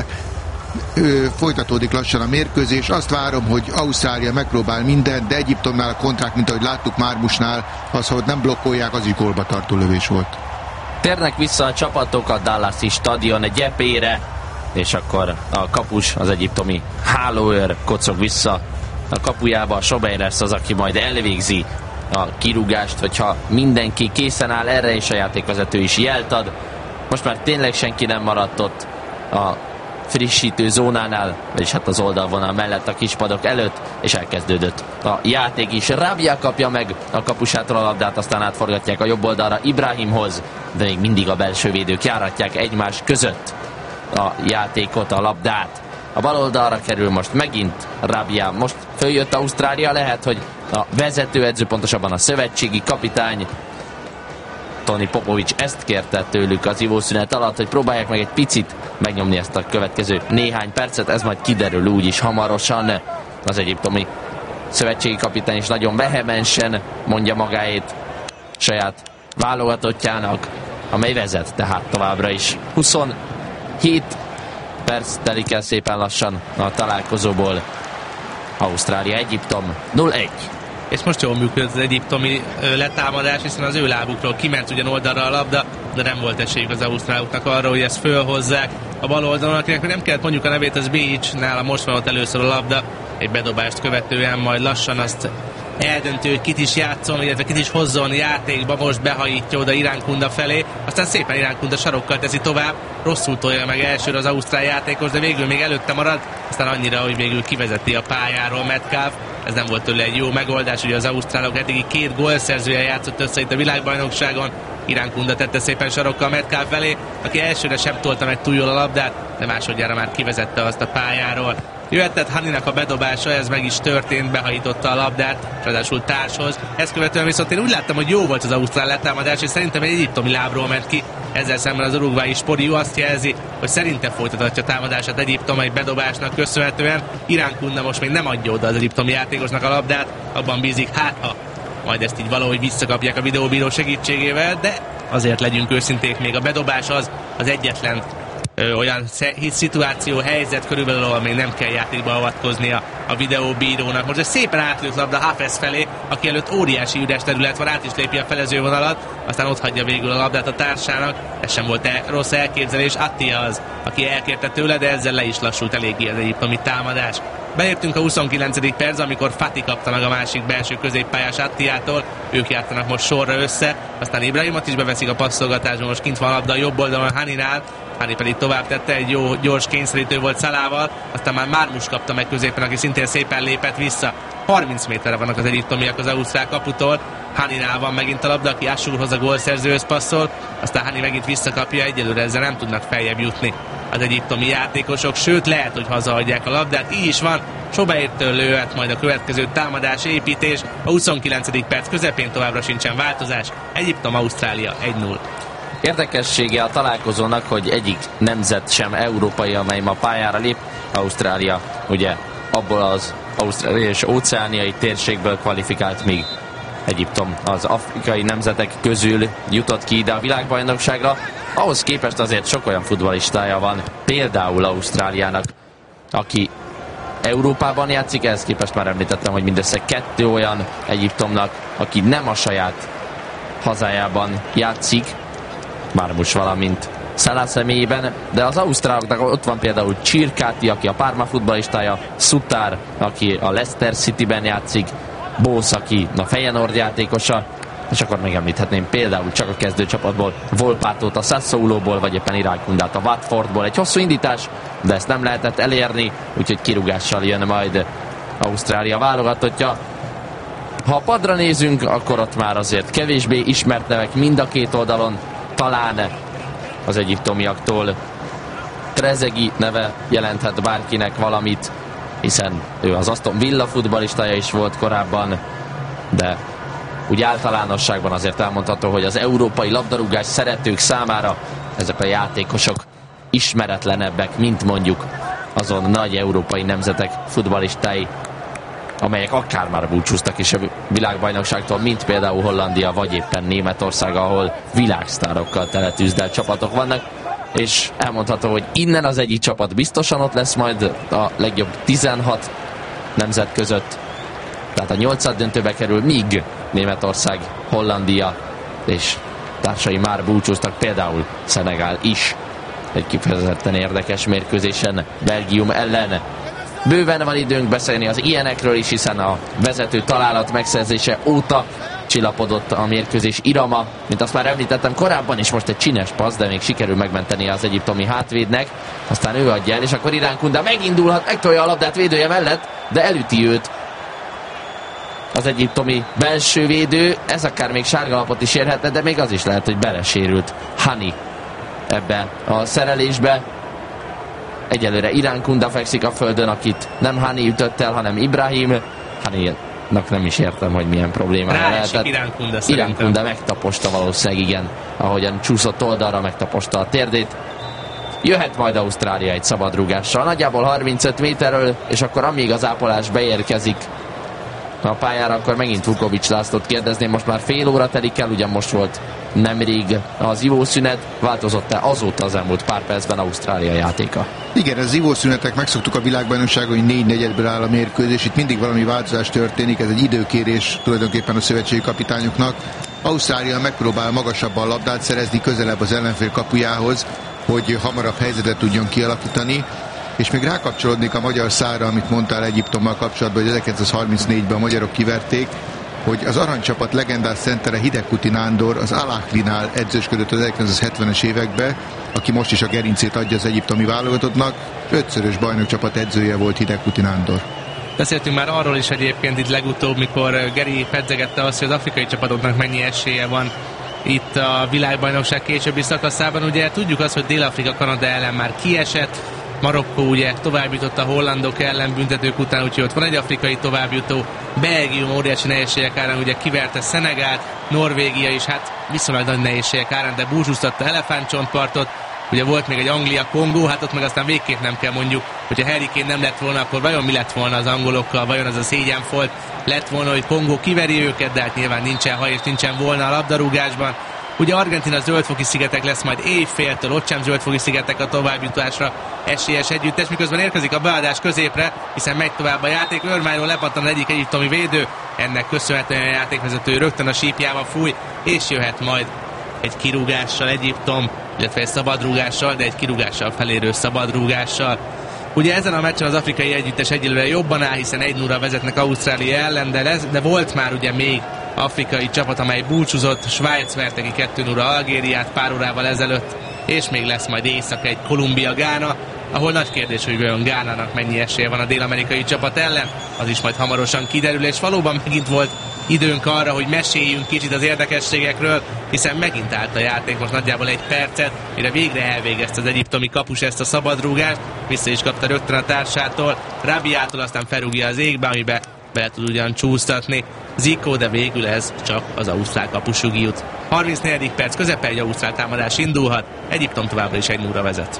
Folytatódik lassan a mérkőzés. Azt várom, hogy Ausztrália megpróbál mindent, de Egyiptomnál a kontrák, mint ahogy láttuk Marmusnál, az, hogy nem blokkolják, az is gólba tartó lövés volt. Térnek vissza a csapatok a Dallasi stadion gyepére, és akkor a kapus, az egyiptomi hálóőr kocog vissza a kapujába. Sobeir lesz az, aki majd elvégzi a kirúgást, hogyha mindenki készen áll erre, és a játékvezető is jelt ad. Most már tényleg senki nem maradt ott a frissítő zónánál, vagyis hát az oldalvonal mellett a kispadok előtt, és elkezdődött a játék is. Rabia kapja meg a kapusától a labdát, aztán átforgatják a jobb oldalra Ibrahimhoz, de még mindig a belső védők járatják egymás között a játékot, a labdát. A bal oldalra kerül most megint Rabia. Most följött Ausztrália, lehet, hogy a vezetőedző, pontosabban a szövetségi kapitány Toni Popovics ezt kérte tőlük az ivószünet alatt, hogy próbálják meg egy picit megnyomni ezt a következő néhány percet, ez majd kiderül úgyis hamarosan. Az egyiptomi szövetségi kapitány is nagyon vehemensen mondja magáét saját válogatottjának, amely vezet tehát továbbra is. huszonhét perc telik el szépen lassan a találkozóból. Ausztrália-Egyiptom nulla egy. És most jól működött az egyiptomi letámadás, hiszen az ő lábukról kiment ugyan oldalra a labda, de nem volt esélyük az ausztráloknak arra, hogy ezt fölhozzák a bal oldalon, akinek nem kellett mondjuk a nevét, az Bécs, nála most van ott először a labda, egy bedobást követően majd lassan azt eldöntő, hogy kit is játszon, illetve kit is hozzon játékba, most behajítja oda Iránkunda felé, aztán szépen Iránkunda sarokkal teszi tovább, rosszul tolja meg elsőre az ausztrál játékos, de végül még előtte marad, aztán annyira, hogy végül kivezeti a pályáról Metcalf. Ez nem volt tőle egy jó megoldás, ugye az ausztrálok eddigi két gólszerzője játszott össze itt a világbajnokságon, Iránkunda tette szépen sarokkal Metcalf felé, aki elsőre sem tolta meg túl jól a labdát, de másodjára már kivezette azt a pályáról. Jöhetett Haninak a bedobása, ez meg is történt, behajította a labdát, ráadásul társhoz. Ezt követően viszont én úgy láttam, hogy jó volt az ausztrál letámadás, és szerintem egy egyiptomi lábról ment ki. Ezzel szemben az urugvái Sporiu azt jelzi, hogy szerintem folytathatja támadását Egyiptom egy bedobásnak köszönhetően. Iránkunda most még nem adja oda az egyiptomi játékosnak a labdát, abban bízik, hát ha majd ezt így valahogy visszakapják a videóbíró segítségével, de azért legyünk őszinték, még a bedobás az az egyetlen Ö, olyan szituáció, helyzet körülbelül, ahol még nem kell játékba avatkoznia a videóbírónak. Most egy szépen átlőtt labda Hafez felé, aki előtt óriási üres terület van, át is lépi a felezővonalat, aztán ott hagyja végül a labdát a társának. Ez sem volt -e rossz elképzelés, Attia az, aki elkérte tőle, de ezzel le is lassult eléggé az egyiptomi támadás. Beértünk a huszonkilencedik perc, amikor Fati kapta meg a másik belső középpályás Attiától, ők játszanak most sorra össze, aztán Ibrahimot is beveszik a passzolgatásban, most kint van a labda a jobb oldalon Haninál, Hani pedig tovább tette, egy jó gyors kényszerítő volt Szalával, aztán már Mármus kapta meg középen, aki szintén szépen lépett vissza. harminc méterre vannak az egyiptomiak az ausztrál kaputól, Haninál van megint a labda, aki Assurhoz a gólszerzőhöz passzol, aztán Hani megint visszakapja, egyelőre ezzel nem tudnak feljebb jutni az egyiptomi játékosok, sőt lehet, hogy hazaadják a labdát, így is van. Sobeirtől lőhet majd a következő támadás, építés, a huszonkilencedik perc közepén továbbra sincsen változás, Egyiptom-Ausztrália egy null. Érdekessége a találkozónak, hogy egyik nemzet sem európai, amely ma pályára lép. Ausztrália ugye abból az ausztráliai és óceániai térségből kvalifikált, míg Egyiptom az afrikai nemzetek közül jutott ki ide a világbajnokságra. Ahhoz képest azért sok olyan futballistája van, például Ausztráliának, aki Európában játszik, ehhez képest már említettem, hogy mindössze kettő olyan Egyiptomnak, aki nem a saját hazájában játszik, Mármus valamint Salah személyében, de az ausztráloknak ott van például Csirkáti, aki a Parma futballistája, Sutar, aki a Leicester Cityben játszik, Bósz, aki a Feyenoord játékosa, és akkor megemlíthetném például csak a kezdőcsapatból Volpátót a Sassuolóból, vagy éppen Iránkundát a Watfordból. Egy hosszú indítás, de ezt nem lehetett elérni, úgyhogy kirúgással jön majd Ausztrália válogatottja. Ha a padra nézünk, akkor ott már azért kevésbé ismert nevek mind a két oldalon, talán az egyiptomiaktól Trezeguet neve jelenthet bárkinek valamit, hiszen ő az Aston Villa futballistája is volt korábban, de úgy általánosságban azért elmondható, hogy az európai labdarúgás szeretők számára ezek a játékosok ismeretlenebbek, mint mondjuk azon nagy európai nemzetek futballistái, amelyek akár már búcsúztak is a világbajnokságtól, mint például Hollandia, vagy éppen Németország, ahol világsztárokkal teletűzdelt csapatok vannak, és elmondható, hogy innen az egyik csapat biztosan ott lesz majd a legjobb tizenhat nemzet között, tehát a nyolcad döntőbe kerül, míg Németország, Hollandia és társai már búcsúztak, például Szenegál is egy kifejezetten érdekes mérkőzésen Belgium ellen. Bőven van időnk beszélni az ilyenekről is, hiszen a vezető találat megszerzése óta csillapodott a mérkőzés irama, mint azt már említettem korábban, és most egy csines passz, de még sikerül megmenteni az egyiptomi hátvédnek, aztán ő adja el, és akkor Iránkunda megindulhat, megtolja a labdát védője mellett, de elüti őt az egyiptomi belső védő, ez akár még sárgalapot is érhetne, de még az is lehet, hogy belesérült Hani ebbe a szerelésbe. Egyelőre Iránkunda fekszik a földön, akit nem Hani ütött el, hanem Ibrahim. Haninak nem is értem, hogy milyen problémája lehetett. Iránkunda, Iránkunda megtaposta valószínűleg, igen, ahogyan csúszott oldalra, megtaposta a térdét. Jöhet majd Ausztrália egy szabadrúgással, nagyjából harmincöt méterről, és akkor amíg az ápolás beérkezik a pályára, akkor megint Vukovics Lászlót kérdezném, most már fél óra telik el, ugyan most volt nemrég az ivószünet, változott-e azóta az elmúlt pár percben Ausztrália játéka? Igen, az ivószünetek, megszoktuk a világbajnokságon, hogy négy negyedből áll a mérkőzés, itt mindig valami változás történik, ez egy időkérés tulajdonképpen a szövetségi kapitányoknak. Ausztrália megpróbál magasabban a labdát szerezni, közelebb az ellenfél kapujához, hogy hamarabb helyzetet tudjon kialakítani. És még rákapcsolódnék a magyar szára, amit mondtál Egyiptommal kapcsolatban, hogy ezerkilencszázharmincnégyben a magyarok kiverték, hogy az aranycsapat legendás centere Hidegkuti Nándor az Al Ahlinál edzősködött az ezerkilencszázhetvenes években, aki most is a gerincét adja az egyiptomi válogatottnak. Ötszörös bajnokcsapat edzője volt Hidegkuti Nándor. Beszéltünk már arról is egyébként itt legutóbb, mikor Geri pedzegette azt, hogy az afrikai csapatoknak mennyi esélye van itt a világbajnokság későbbi szakaszában. Ugye tudjuk azt, hogy Dél-Afrika Kanada ellen már kiesett, Marokkó ugye továbbjutott a hollandok ellen büntetők után, úgyhogy ott van egy afrikai továbbjutó. Belgium óriási nehézségek árán ugye kiverte Szenegált, Norvégia is hát viszonylag nagy nehézségek árán, de búcsúztatta Elefántcsontpartot. Ugye volt még egy Anglia-Kongó, hát ott meg aztán végképp nem kell mondjuk, hogyha Harry Kane nem lett volna, akkor vajon mi lett volna az angolokkal, vajon az a szégyenfolt lett volna, hogy Kongó kiveri őket, de hát nyilván nincsen ha és nincsen volna a labdarúgásban. Ugye Argentina zöldfoki szigetek lesz majd éjféltől, ott sem zöldfoki szigetek a továbbjutásra esélyes együttes, miközben érkezik a beadás középre, hiszen megy tovább a játék. Örmányról lepattan egyik egyiptomi védő, ennek köszönhetően a játékvezető rögtön a sípjába fúj, és jöhet majd egy kirúgással Egyiptom, illetve egy szabadrúgással, de egy kirúgással felérő szabadrúgással. Ugye ezen a meccsen az afrikai együttes egyelőre jobban áll, hiszen egy nulla vezetnek Ausztrália ellen, de, lesz, de volt már ugye még afrikai csapat, amely búcsúzott. Svájc verte ki kettő nulla Algériát pár órával ezelőtt, és még lesz majd éjszaka egy Kolumbia-Gána, ahol nagy kérdés, hogy vajon Gánának mennyi esélye van a dél-amerikai csapat ellen, az is majd hamarosan kiderül, és valóban megint volt időnk arra, hogy meséljünk kicsit az érdekességekről, hiszen megint állt a játék most nagyjából egy percet, mire végre elvégezte az egyiptomi kapus ezt a szabadrúgást, vissza is kapta rögtön a társától, Rabiától, aztán felrúgja az égbe, amibe bele tud ugyan csúsztatni Zico, de végül ez csak az ausztrál kapusugí jut. harmincnegyedik perc közepe, egy ausztrál támadás indulhat, Egyiptom továbbra is egy nulla vezet.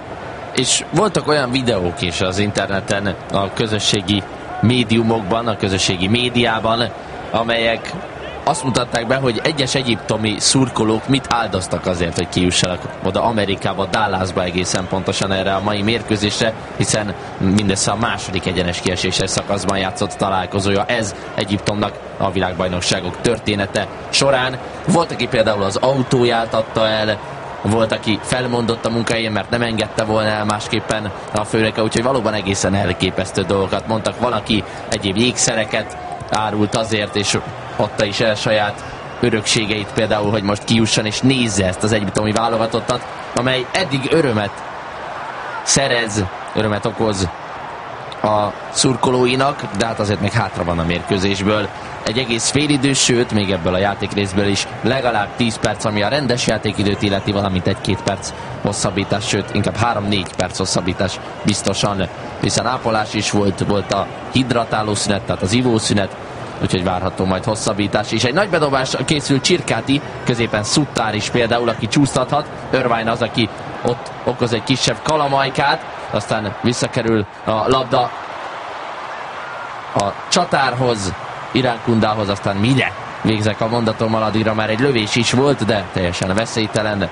És voltak olyan videók is az interneten, a közösségi médiumokban, a közösségi médiában, amelyek azt mutatták be, hogy egyes egyiptomi szurkolók mit áldoztak azért, hogy kijussanak oda Amerikába, Dallasba egészen pontosan erre a mai mérkőzésre, hiszen mindössze a második egyenes kieséses szakaszban játszott találkozója ez Egyiptomnak a világbajnokságok története során. Volt, aki például az autóját adta el, volt, aki felmondott a munkahelyén, mert nem engedte volna el másképpen a főnöke, úgyhogy valóban egészen elképesztő dolgokat mondtak. Valaki egyéb jégszereket árult azért, és adta is el saját örökségeit, például, hogy most kijusson és nézze ezt az egyiptomi válogatottat, amely eddig örömet szerez, örömet okoz a szurkolóinak, de hát azért még hátra van a mérkőzésből egy egész félidő, sőt, még ebből a játékrészből is legalább tíz perc, ami a rendes játékidőt illeti, valamint egy-két perc hosszabbítás, sőt, inkább három-négy perc hosszabbítás biztosan, hiszen ápolás is volt, volt a hidratáló szünet, tehát az ivószünet, úgyhogy várható majd hosszabbítás. És egy nagy bedobás készül Csirkáti, középen Suttár is például, aki csúsztathat, Irvine az, aki ott okoz egy kisebb kalamajkát, aztán visszakerül a labda a csatárhoz, Irán Kundához, aztán mire végzek a mondatommal, addigra már egy lövés is volt, de teljesen veszélytelen.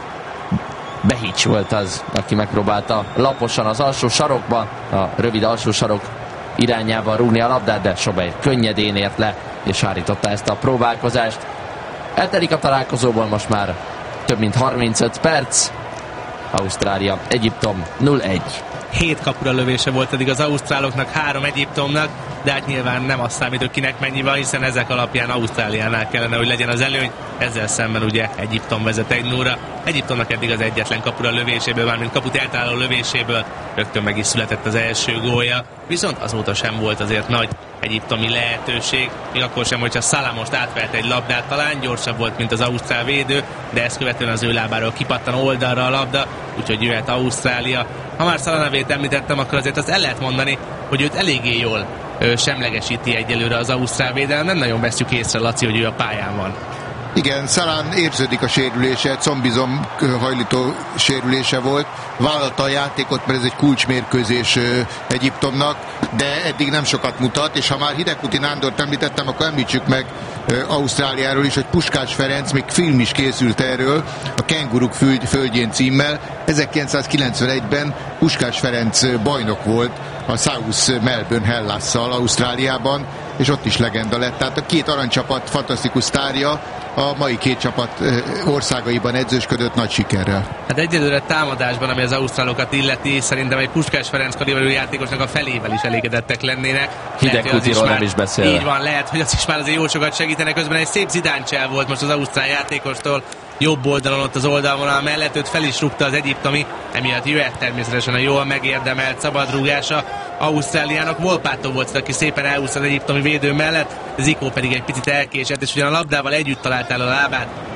Behics volt az, aki megpróbálta laposan az alsó sarokba, a rövid alsó sarok irányába rúgni a labdát, de Sobej könnyedén ért le, és hárította ezt a próbálkozást. Eltelik a találkozóból most már több mint harmincöt perc. Ausztrália, Egyiptom nulla egy. Hét kapura lövése volt eddig az ausztráloknak, három Egyiptomnak, de hát nyilván nem azt számít, hogy kinek mennyi van, hiszen ezek alapján Ausztráliánál kellene, hogy legyen az előny. Ezzel szemben ugye Egyiptom vezet egy nulla. Egyiptomnak eddig az egyetlen kapura lövéséből, mármint kaput eltaláló lövéséből rögtön meg is született az első gólja. Viszont azóta sem volt azért nagy egyiptomi lehetőség, még akkor sem, hogyha Salah most átvert egy labdát, talán gyorsabb volt, mint az ausztrál védő, de ezt követően az ő lábáról kipattan oldalra a labda, úgyhogy jöhet Ausztrália. Ha már Salah nevét említettem, akkor azért azt el lehet mondani, hogy őt eléggé jól ö, semlegesíti egyelőre az ausztrál védelem. Nem nagyon veszük észre, Laci, hogy ő a pályán van. Igen, Salán érződik a sérülése, combizom hajlító sérülése volt, vállalta a játékot, mert ez egy kulcsmérkőzés Egyiptomnak, de eddig nem sokat mutat, és ha már Hidegkuti Nándort említettem, akkor említsük meg Ausztráliáról is, hogy Puskás Ferenc, még film is készült erről, a Kenguruk földjén címmel. ezerkilencszázkilencvenegyben Puskás Ferenc bajnok volt a South Melbourne Hellas-szal Ausztráliában, és ott is legenda lett. Tehát a két aranycsapat fantasztikus sztárja a mai két csapat országaiban edzősködött nagy sikerrel. Hát egyelőre támadásban, ami az ausztrálokat illeti, szerintem egy Puskás Ferenc kaliberű játékosnak a felével is elégedettek lennének. Hidegkutiról nem is beszélve. Így van, lehet, hogy az is már azért jó sokat segítene. Közben egy szép zidáncsel volt most az ausztrál játékostól, jobb oldalon ott az oldalvonal mellett, őt fel is rúgta az egyiptomi, emiatt jöhet természetesen a jól megérdemelt szabadrúgása Ausztráliának. Volpátó volt, aki szépen elhúzta az egyiptomi védő mellett, Zico pedig egy picit elkésett, és ugyan a labdával együtt talált el a lábát,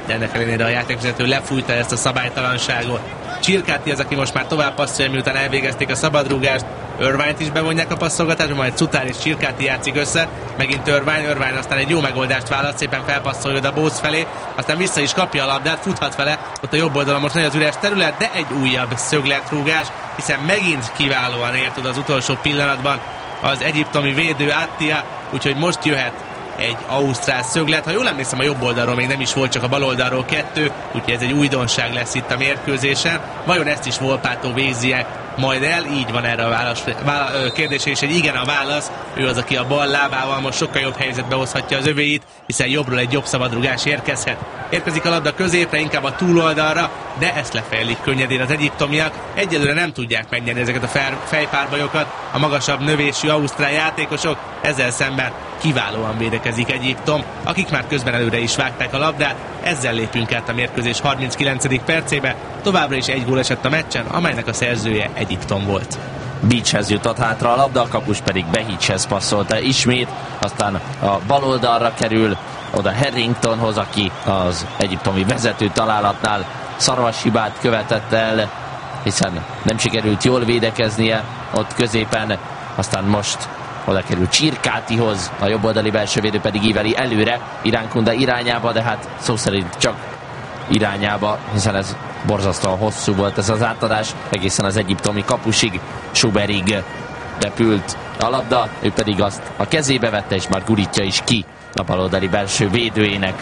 de ennek ellenére a játékvezető lefújta ezt a szabálytalanságot. Csirkáti az, aki most már tovább passzolja, miután elvégezték a szabadrúgást. Irvine-t is bevonják a passzolgatásba, majd Cutár és Csirkáti játszik össze. Megint Irvine, Irvine aztán egy jó megoldást választ, szépen felpasszolja a Bósz felé, aztán vissza is kapja a labdát, futhat vele, ott a jobb oldalon most nagy az üres terület, de egy újabb szögletrúgás, hiszen megint kiválóan ért oda az utolsó pillanatban az egyiptomi védő Attia, úgyhogy most jöhet egy ausztrál szöglet. Ha jól emlékszem, a jobb oldalról még nem is volt, csak a bal oldalról kettő, úgyhogy ez egy újdonság lesz itt a mérkőzésen. Vajon ezt is Volpato végzi-e majd el? Így van erre a válasz, válasz, kérdésre, és egy igen a válasz. Ő az, aki a bal lábával most sokkal jobb helyzetbe hozhatja az övéit, hiszen jobbról egy jobb szabadrugás érkezhet. Érkezik a labda középre, inkább a túloldalra, de ezt lefejlik könnyedén az egyiptomiak. Egyelőre nem tudják megnyerni ezeket a fejpárbajokat a magasabb növésű ausztrál játékosok, ezzel szemben kiválóan védekezik Egyiptom, akik már közben előre is vágták a labdát. Ezzel lépünk át a mérkőzés harminckilencedik percébe. Továbbra is egy gól esett a meccsen, amelynek a szerzője Egyiptom volt. Beachhez jutott hátra a labda, a kapus pedig Behichhez passzolta ismét, aztán a bal oldalra kerül oda Harringtonhoz, aki az egyiptomi vezető találatnál szarvas hibát követett el, hiszen nem sikerült jól védekeznie ott középen, aztán most oda kerül Csirkátihoz, a jobboldali belsővédő pedig íveli előre Iránkunda irányába, de hát szó szerint csak irányába, hiszen ez borzasztóan hosszú volt ez az átadás, egészen az egyiptomi kapusig, Schuberig repült a labda, ő pedig azt a kezébe vette, és már gurítja is ki a baloldali belső védőjének,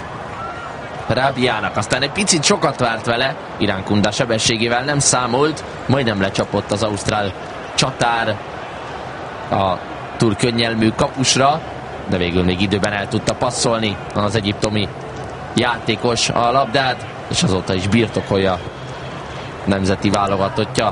Rábiának. Aztán egy picit sokat várt vele, Iránkunda sebességével nem számolt, majdnem lecsapott az ausztrál csatár a túl könnyelmű kapusra, de végül még időben el tudta passzolni az egyiptomi játékos a labdát, és azóta is birtokolja nemzeti válogatottja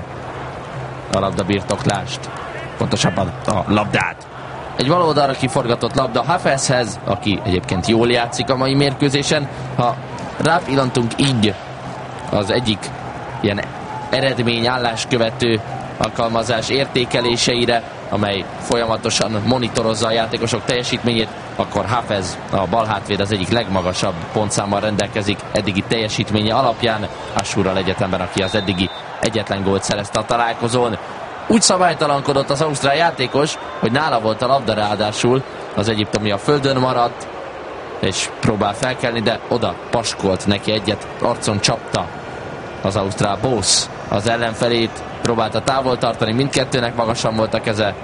a labdabirtoklást, pontosabban a labdát. Egy baloldalra kiforgatott labda Hafezhez, aki egyébként jól játszik a mai mérkőzésen. Ha rápillantunk így az egyik ilyen eredmény álláskövető alkalmazás értékeléseire, amely folyamatosan monitorozza a játékosok teljesítményét, akkor Hafez, a balhátvéd az egyik legmagasabb pontszámmal rendelkezik eddigi teljesítménye alapján, Ashurral egyetemben, aki az eddigi egyetlen gólt szerezte a találkozón. Úgy szabálytalankodott az ausztrál játékos, hogy nála volt a labda, ráadásul az egyiptomi a földön maradt, és próbál felkelni, de oda paskolt neki egyet, arcon csapta az ausztrál Bósz az ellenfelét, próbálta távol tartani, mindkettőnek magasan volt a keze.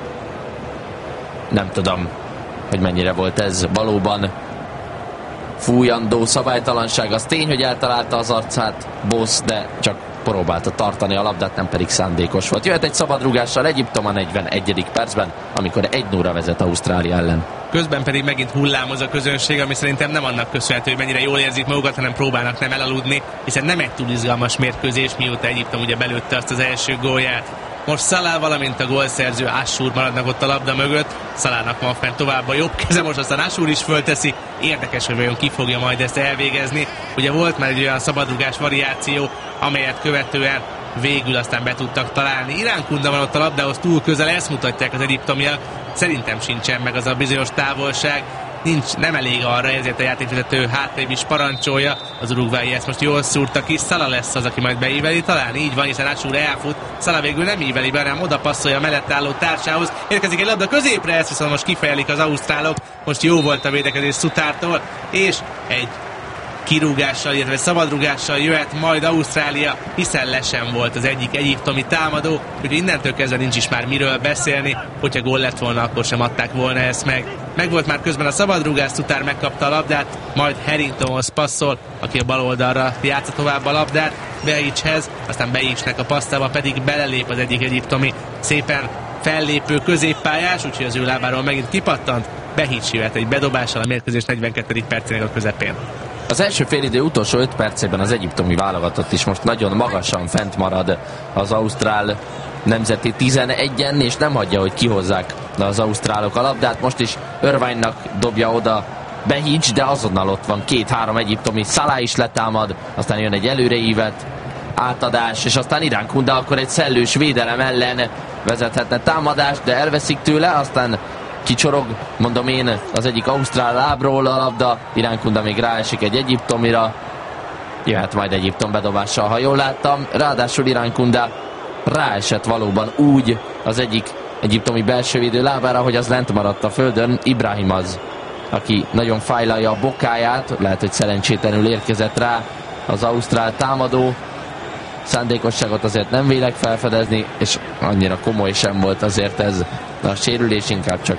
Nem tudom, hogy mennyire volt ez valóban fújandó szabálytalanság. Az tény, hogy eltalálta az arcát Bósz, de csak próbálta tartani a labdát, nem pedig szándékos volt. Jöhet egy szabadrúgással Egyiptom a negyvenegyedik percben, amikor egy nulla vezet Ausztrália ellen. Közben pedig megint hullámoz a közönség, ami szerintem nem annak köszönhető, hogy mennyire jól érzik magukat, hanem próbálnak nem elaludni, hiszen nem egy túl izgalmas mérkőzés, mióta Egyiptom ugye belőtte azt az első gólját. Most Salah, valamint a gólszerző Ashur maradnak ott a labda mögött. Salahnak van fent tovább a jobb keze, most aztán Ashur is fölteszi. Érdekes, hogy vajon ki fogja majd ezt elvégezni. Ugye volt már egy olyan szabadrugás variáció, amelyet követően végül aztán be tudtak találni. Iránkunda van ott a labdához túl közel, ezt mutatják az egyiptomiak. Szerintem sincsen meg az a bizonyos távolság. Nincs, nem elég arra, ezért a játékvezető hátrébb is parancsolja. Az urugvái ezt most jól szúrta ki. Salah lesz az, aki majd beíveli, talán így van, hiszen Ashur elfut. Salah végül nem íveli be, hanem oda passzolja a mellett álló társához. Érkezik egy labda középre, ezt viszont most kifejelik az ausztrálok. Most jó volt a védekezés Sutártól, és egy kirúgással, illetve szabadrúgással jöhet majd Ausztrália, hiszen le sem volt az egyik egyiptomi támadó, úgyhogy innentől kezdve nincs is már miről beszélni, hogyha gól lett volna, akkor sem adták volna ezt meg. Meg volt már közben a szabadrúgás, Sutár megkapta a labdát, majd Harringtonhoz passzol, aki a bal oldalra játsza tovább a labdát, Behichhez, aztán Behichnek a passztába pedig belelép az egyik egyiptomi szépen fellépő középpályás, úgyhogy az ő lábáról megint kipattant. Behich jöhet egy bedobással a mérkőzés negyvenkettedik percének a közepén. Az első félidő utolsó öt percében az egyiptomi válogatott is most nagyon magasan fent marad az ausztrál nemzeti tizenegyen, és nem hagyja, hogy kihozzák az ausztrálok a labdát. Most is Irvine-nak dobja oda Behich, de azonnal ott van két-három egyiptomi, Salah is letámad, aztán jön egy előreívett átadás, és aztán Iránkunda akkor egy szellős védelem ellen vezethetne támadást, de elveszik tőle, aztán kicsorog, mondom én, az egyik ausztrál lábról a labda, Iránkunda még ráesik egy egyiptomira, jöhet majd Egyiptom bedobással, ha jól láttam. Ráadásul Irankunda ráesett valóban úgy az egyik egyiptomi belsővédő lábára, hogy az lent maradt a földön. Ibrahim az, aki nagyon fájlalja a bokáját, lehet, hogy szerencsétlenül érkezett rá az ausztrál támadó. Szándékosságot azért nem vélek felfedezni, és annyira komoly sem volt azért ez a sérülés, inkább csak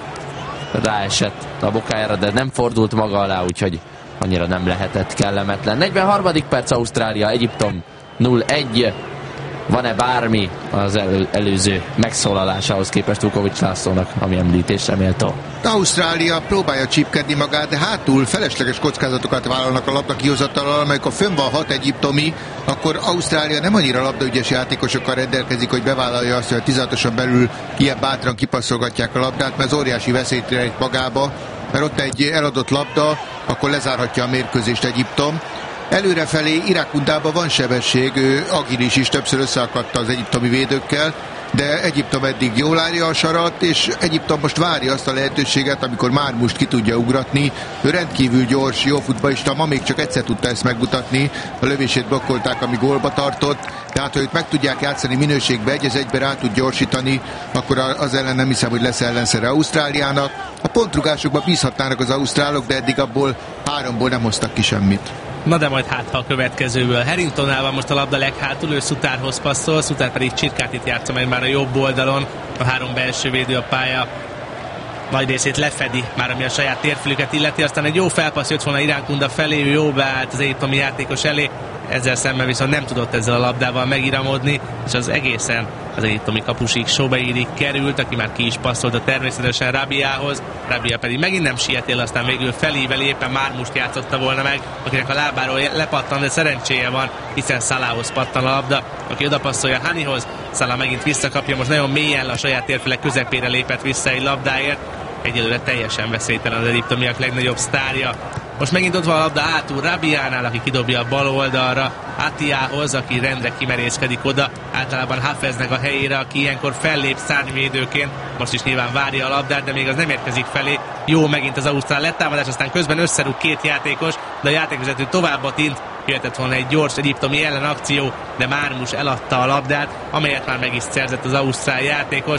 ráesett a bokájára, de nem fordult maga alá, úgyhogy annyira nem lehetett kellemetlen. negyvenharmadik perc, Ausztrália, Egyiptom nulla egy. Van-e bármi az elő, előző megszólalásához képest Vukovics Lászlónak, ami említésre méltó? Ausztrália próbálja csípkedni magát, de hátul felesleges kockázatokat vállalnak a labda kihozatalal, amikor fönn van hat egyiptomi, akkor Ausztrália nem annyira labdaügyes játékosokkal rendelkezik, hogy bevállalja azt, hogy a tizedatoson belül ilyen bátran kipasszolgatják a labdát, mert az óriási veszélyt rejt magába, mert ott egy eladott labda, akkor lezárhatja a mérkőzést Egyiptom. Előrefelé Irakundában van sebesség, ő agilis is, többször összeakadta az egyiptomi védőkkel, de Egyiptom eddig jól állja a sarat, és Egyiptom most várja azt a lehetőséget, amikor Mármust ki tudja ugratni. Ő rendkívül gyors, jó futballista, ma még csak egyszer tudta ezt megmutatni, a lövését blokkolták, ami gólba tartott, tehát ha őt meg tudják játszani minőségbe, egy az egybe rá tud gyorsítani, akkor az ellen nem hiszem, hogy lesz ellenszere Ausztráliának. A pontrugásokban bízhatnának az ausztrálok, de eddig abból háromból nem hoztak ki semmit. Na de majd hát ha a következőből. Harringtonnál van most a labda leghátul, ő Szutárhoz passzol, Szutár pedig Csirkátit játsza meg már a jobb oldalon. A három belső védő a pálya nagy részét lefedi, már ami a saját térfülüket illeti. Aztán egy jó felpassz jött volna Irankunda felé, ő jó beállt az egyiptomi játékos elé, ezzel szemben viszont nem tudott ezzel a labdával megiramodni, és az egészen az egyiptomi kapusig Sobeiri került, aki már ki is passzolta természetesen Rabiához. Rabia pedig megint nem sietél, aztán végül felíveli, éppen Mármust játszotta volna meg, akinek a lábáról lepattan, de szerencséje van, hiszen Salahhoz pattan a labda, aki odapasszolja Hanihoz. Salah megint visszakapja, most nagyon mélyen a saját térfele közepére lépett vissza egy labdáért. Egyelőre teljesen veszélytelen az egyiptomiak legnagyobb sztárja. Most megint ott van a labda átul Rabiánál, aki kidobja a bal oldalra Atiához, aki rendre kimerészkedik oda, általában Hafeznek a helyére, aki ilyenkor fellép szárnyvédőként. Most is nyilván várja a labdát, de még az nem érkezik felé. Jó megint az ausztrál letámadás, aztán közben összerúg két játékos, de a játékvezető továbbat int. Jöhetett volna egy gyors egyiptomi ellenakció, de Mármus eladta a labdát, amelyet már meg is szerzett az ausztrál játékos.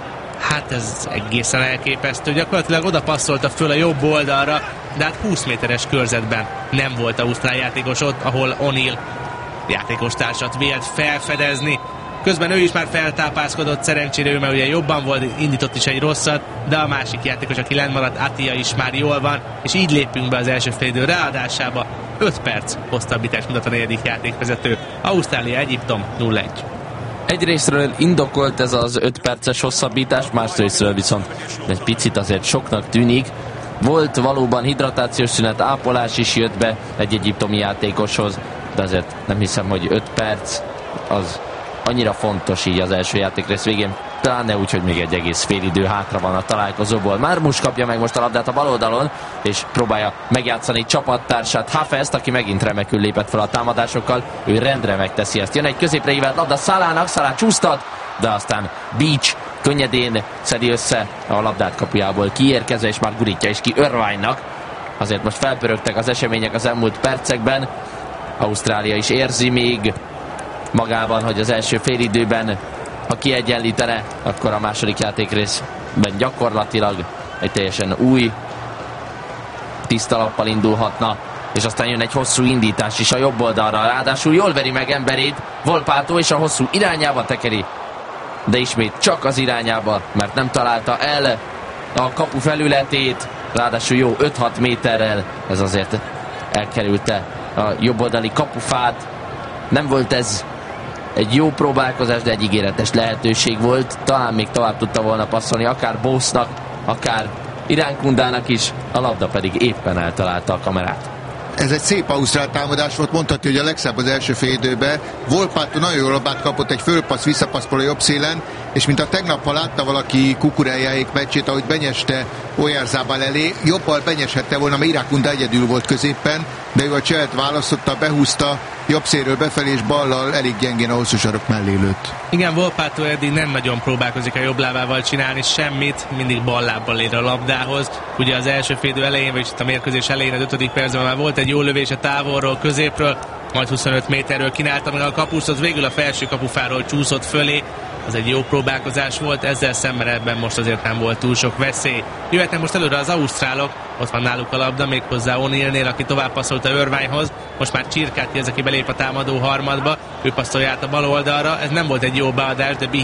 Hát ez egészen elképesztő. Gyakorlatilag oda passzolta föl a jobb oldalra, de hát húsz méteres körzetben nem volt ausztrál játékos ott, ahol O'Neill játékostársat vélt felfedezni. Közben ő is már feltápászkodott, szerencsére ő, mert ugye jobban volt, indított is egy rosszat, de a másik játékos, aki lent maradt, Atia is már jól van, és így lépünk be az első félidő ráadásába. öt perc hosszabbítást mutat a negyedik játékvezető. Ausztrália, Egyiptom nulla egy. Egyrésztről indokolt ez az öt perces hosszabbítás, másrésztről viszont egy picit azért soknak tűnik. Volt valóban hidratációs szünet, ápolás is jött be egy egyiptomi játékoshoz, de azért nem hiszem, hogy öt perc az annyira fontos így az első játékrész végén, pláne úgy, hogy még egy egész félidő hátra van a találkozóból. Mármus kapja meg most a labdát a bal oldalon, és próbálja megjátszani csapattársát, Hafezt, aki megint remekül lépett fel a támadásokkal, ő rendre megteszi ezt. Jön egy középre ívelt labda Salahnak, Salah csúsztat, de aztán Beach könnyedén szedi össze a labdát kapujából kiérkezve, és már gurítja is ki Irvine-nak. Azért most felpörögtek az események az elmúlt percekben. Ausztrália is érzi még magában, hogy az első félidőben, ha kiegyenlítene, akkor a második játékrészben gyakorlatilag egy teljesen új tiszta lappal indulhatna, és aztán jön egy hosszú indítás is a jobb oldalra, ráadásul jól veri meg emberét Volpato, és a hosszú irányába tekeri, de ismét csak az irányába, mert nem találta el a kapu felületét, ráadásul jó öt-hat méterrel, ez azért elkerülte a jobboldali kapufát. Nem volt ez egy jó próbálkozás, de egy ígéretes lehetőség volt. Talán még tovább tudta volna passzolni, akár Bósznak, akár Irankundának is, a labda pedig éppen eltalálta a kamerát. Ez egy szép ausztrál támadás volt, mondhatni, hogy a legszebb az első fél időben. Volpato nagyon jó labdát kapott, egy fölpassz, visszapasszol a jobb szélen, és mint a tegnap, ha látta valaki Kukureljáék meccsét, ahogy benyeste Oyarzabal elé, jobbal benyeshette volna, mert Irakunda egyedül volt középen, de ő a cselt választotta, behúzta, jobb szélről befelé és ballal elég gyengén a hosszú sarok mellé lőtt. Igen, Volpato eddig nem nagyon próbálkozik a jobb lábával csinálni semmit, mindig bal lábbal ér a labdához. Ugye az első félidő elején, vagy a mérkőzés elején, az ötödik percben már volt egy jó lövés a távolról, középről, majd huszonöt méterről kínálta meg a kapust, az végül a felső kapufáról csúszott fölé. Az egy jó próbálkozás volt, ezzel szemben ebben most azért nem volt túl sok veszély. Jöhetnek most előre az ausztrálok, ott van náluk a labda, méghozzá O'Neillnél, aki tovább passzolta Irvinehoz. Most már Csirkáti az, aki belép a támadó harmadba, ő passzolja át a bal oldalra. Ez nem volt egy jó beadás, de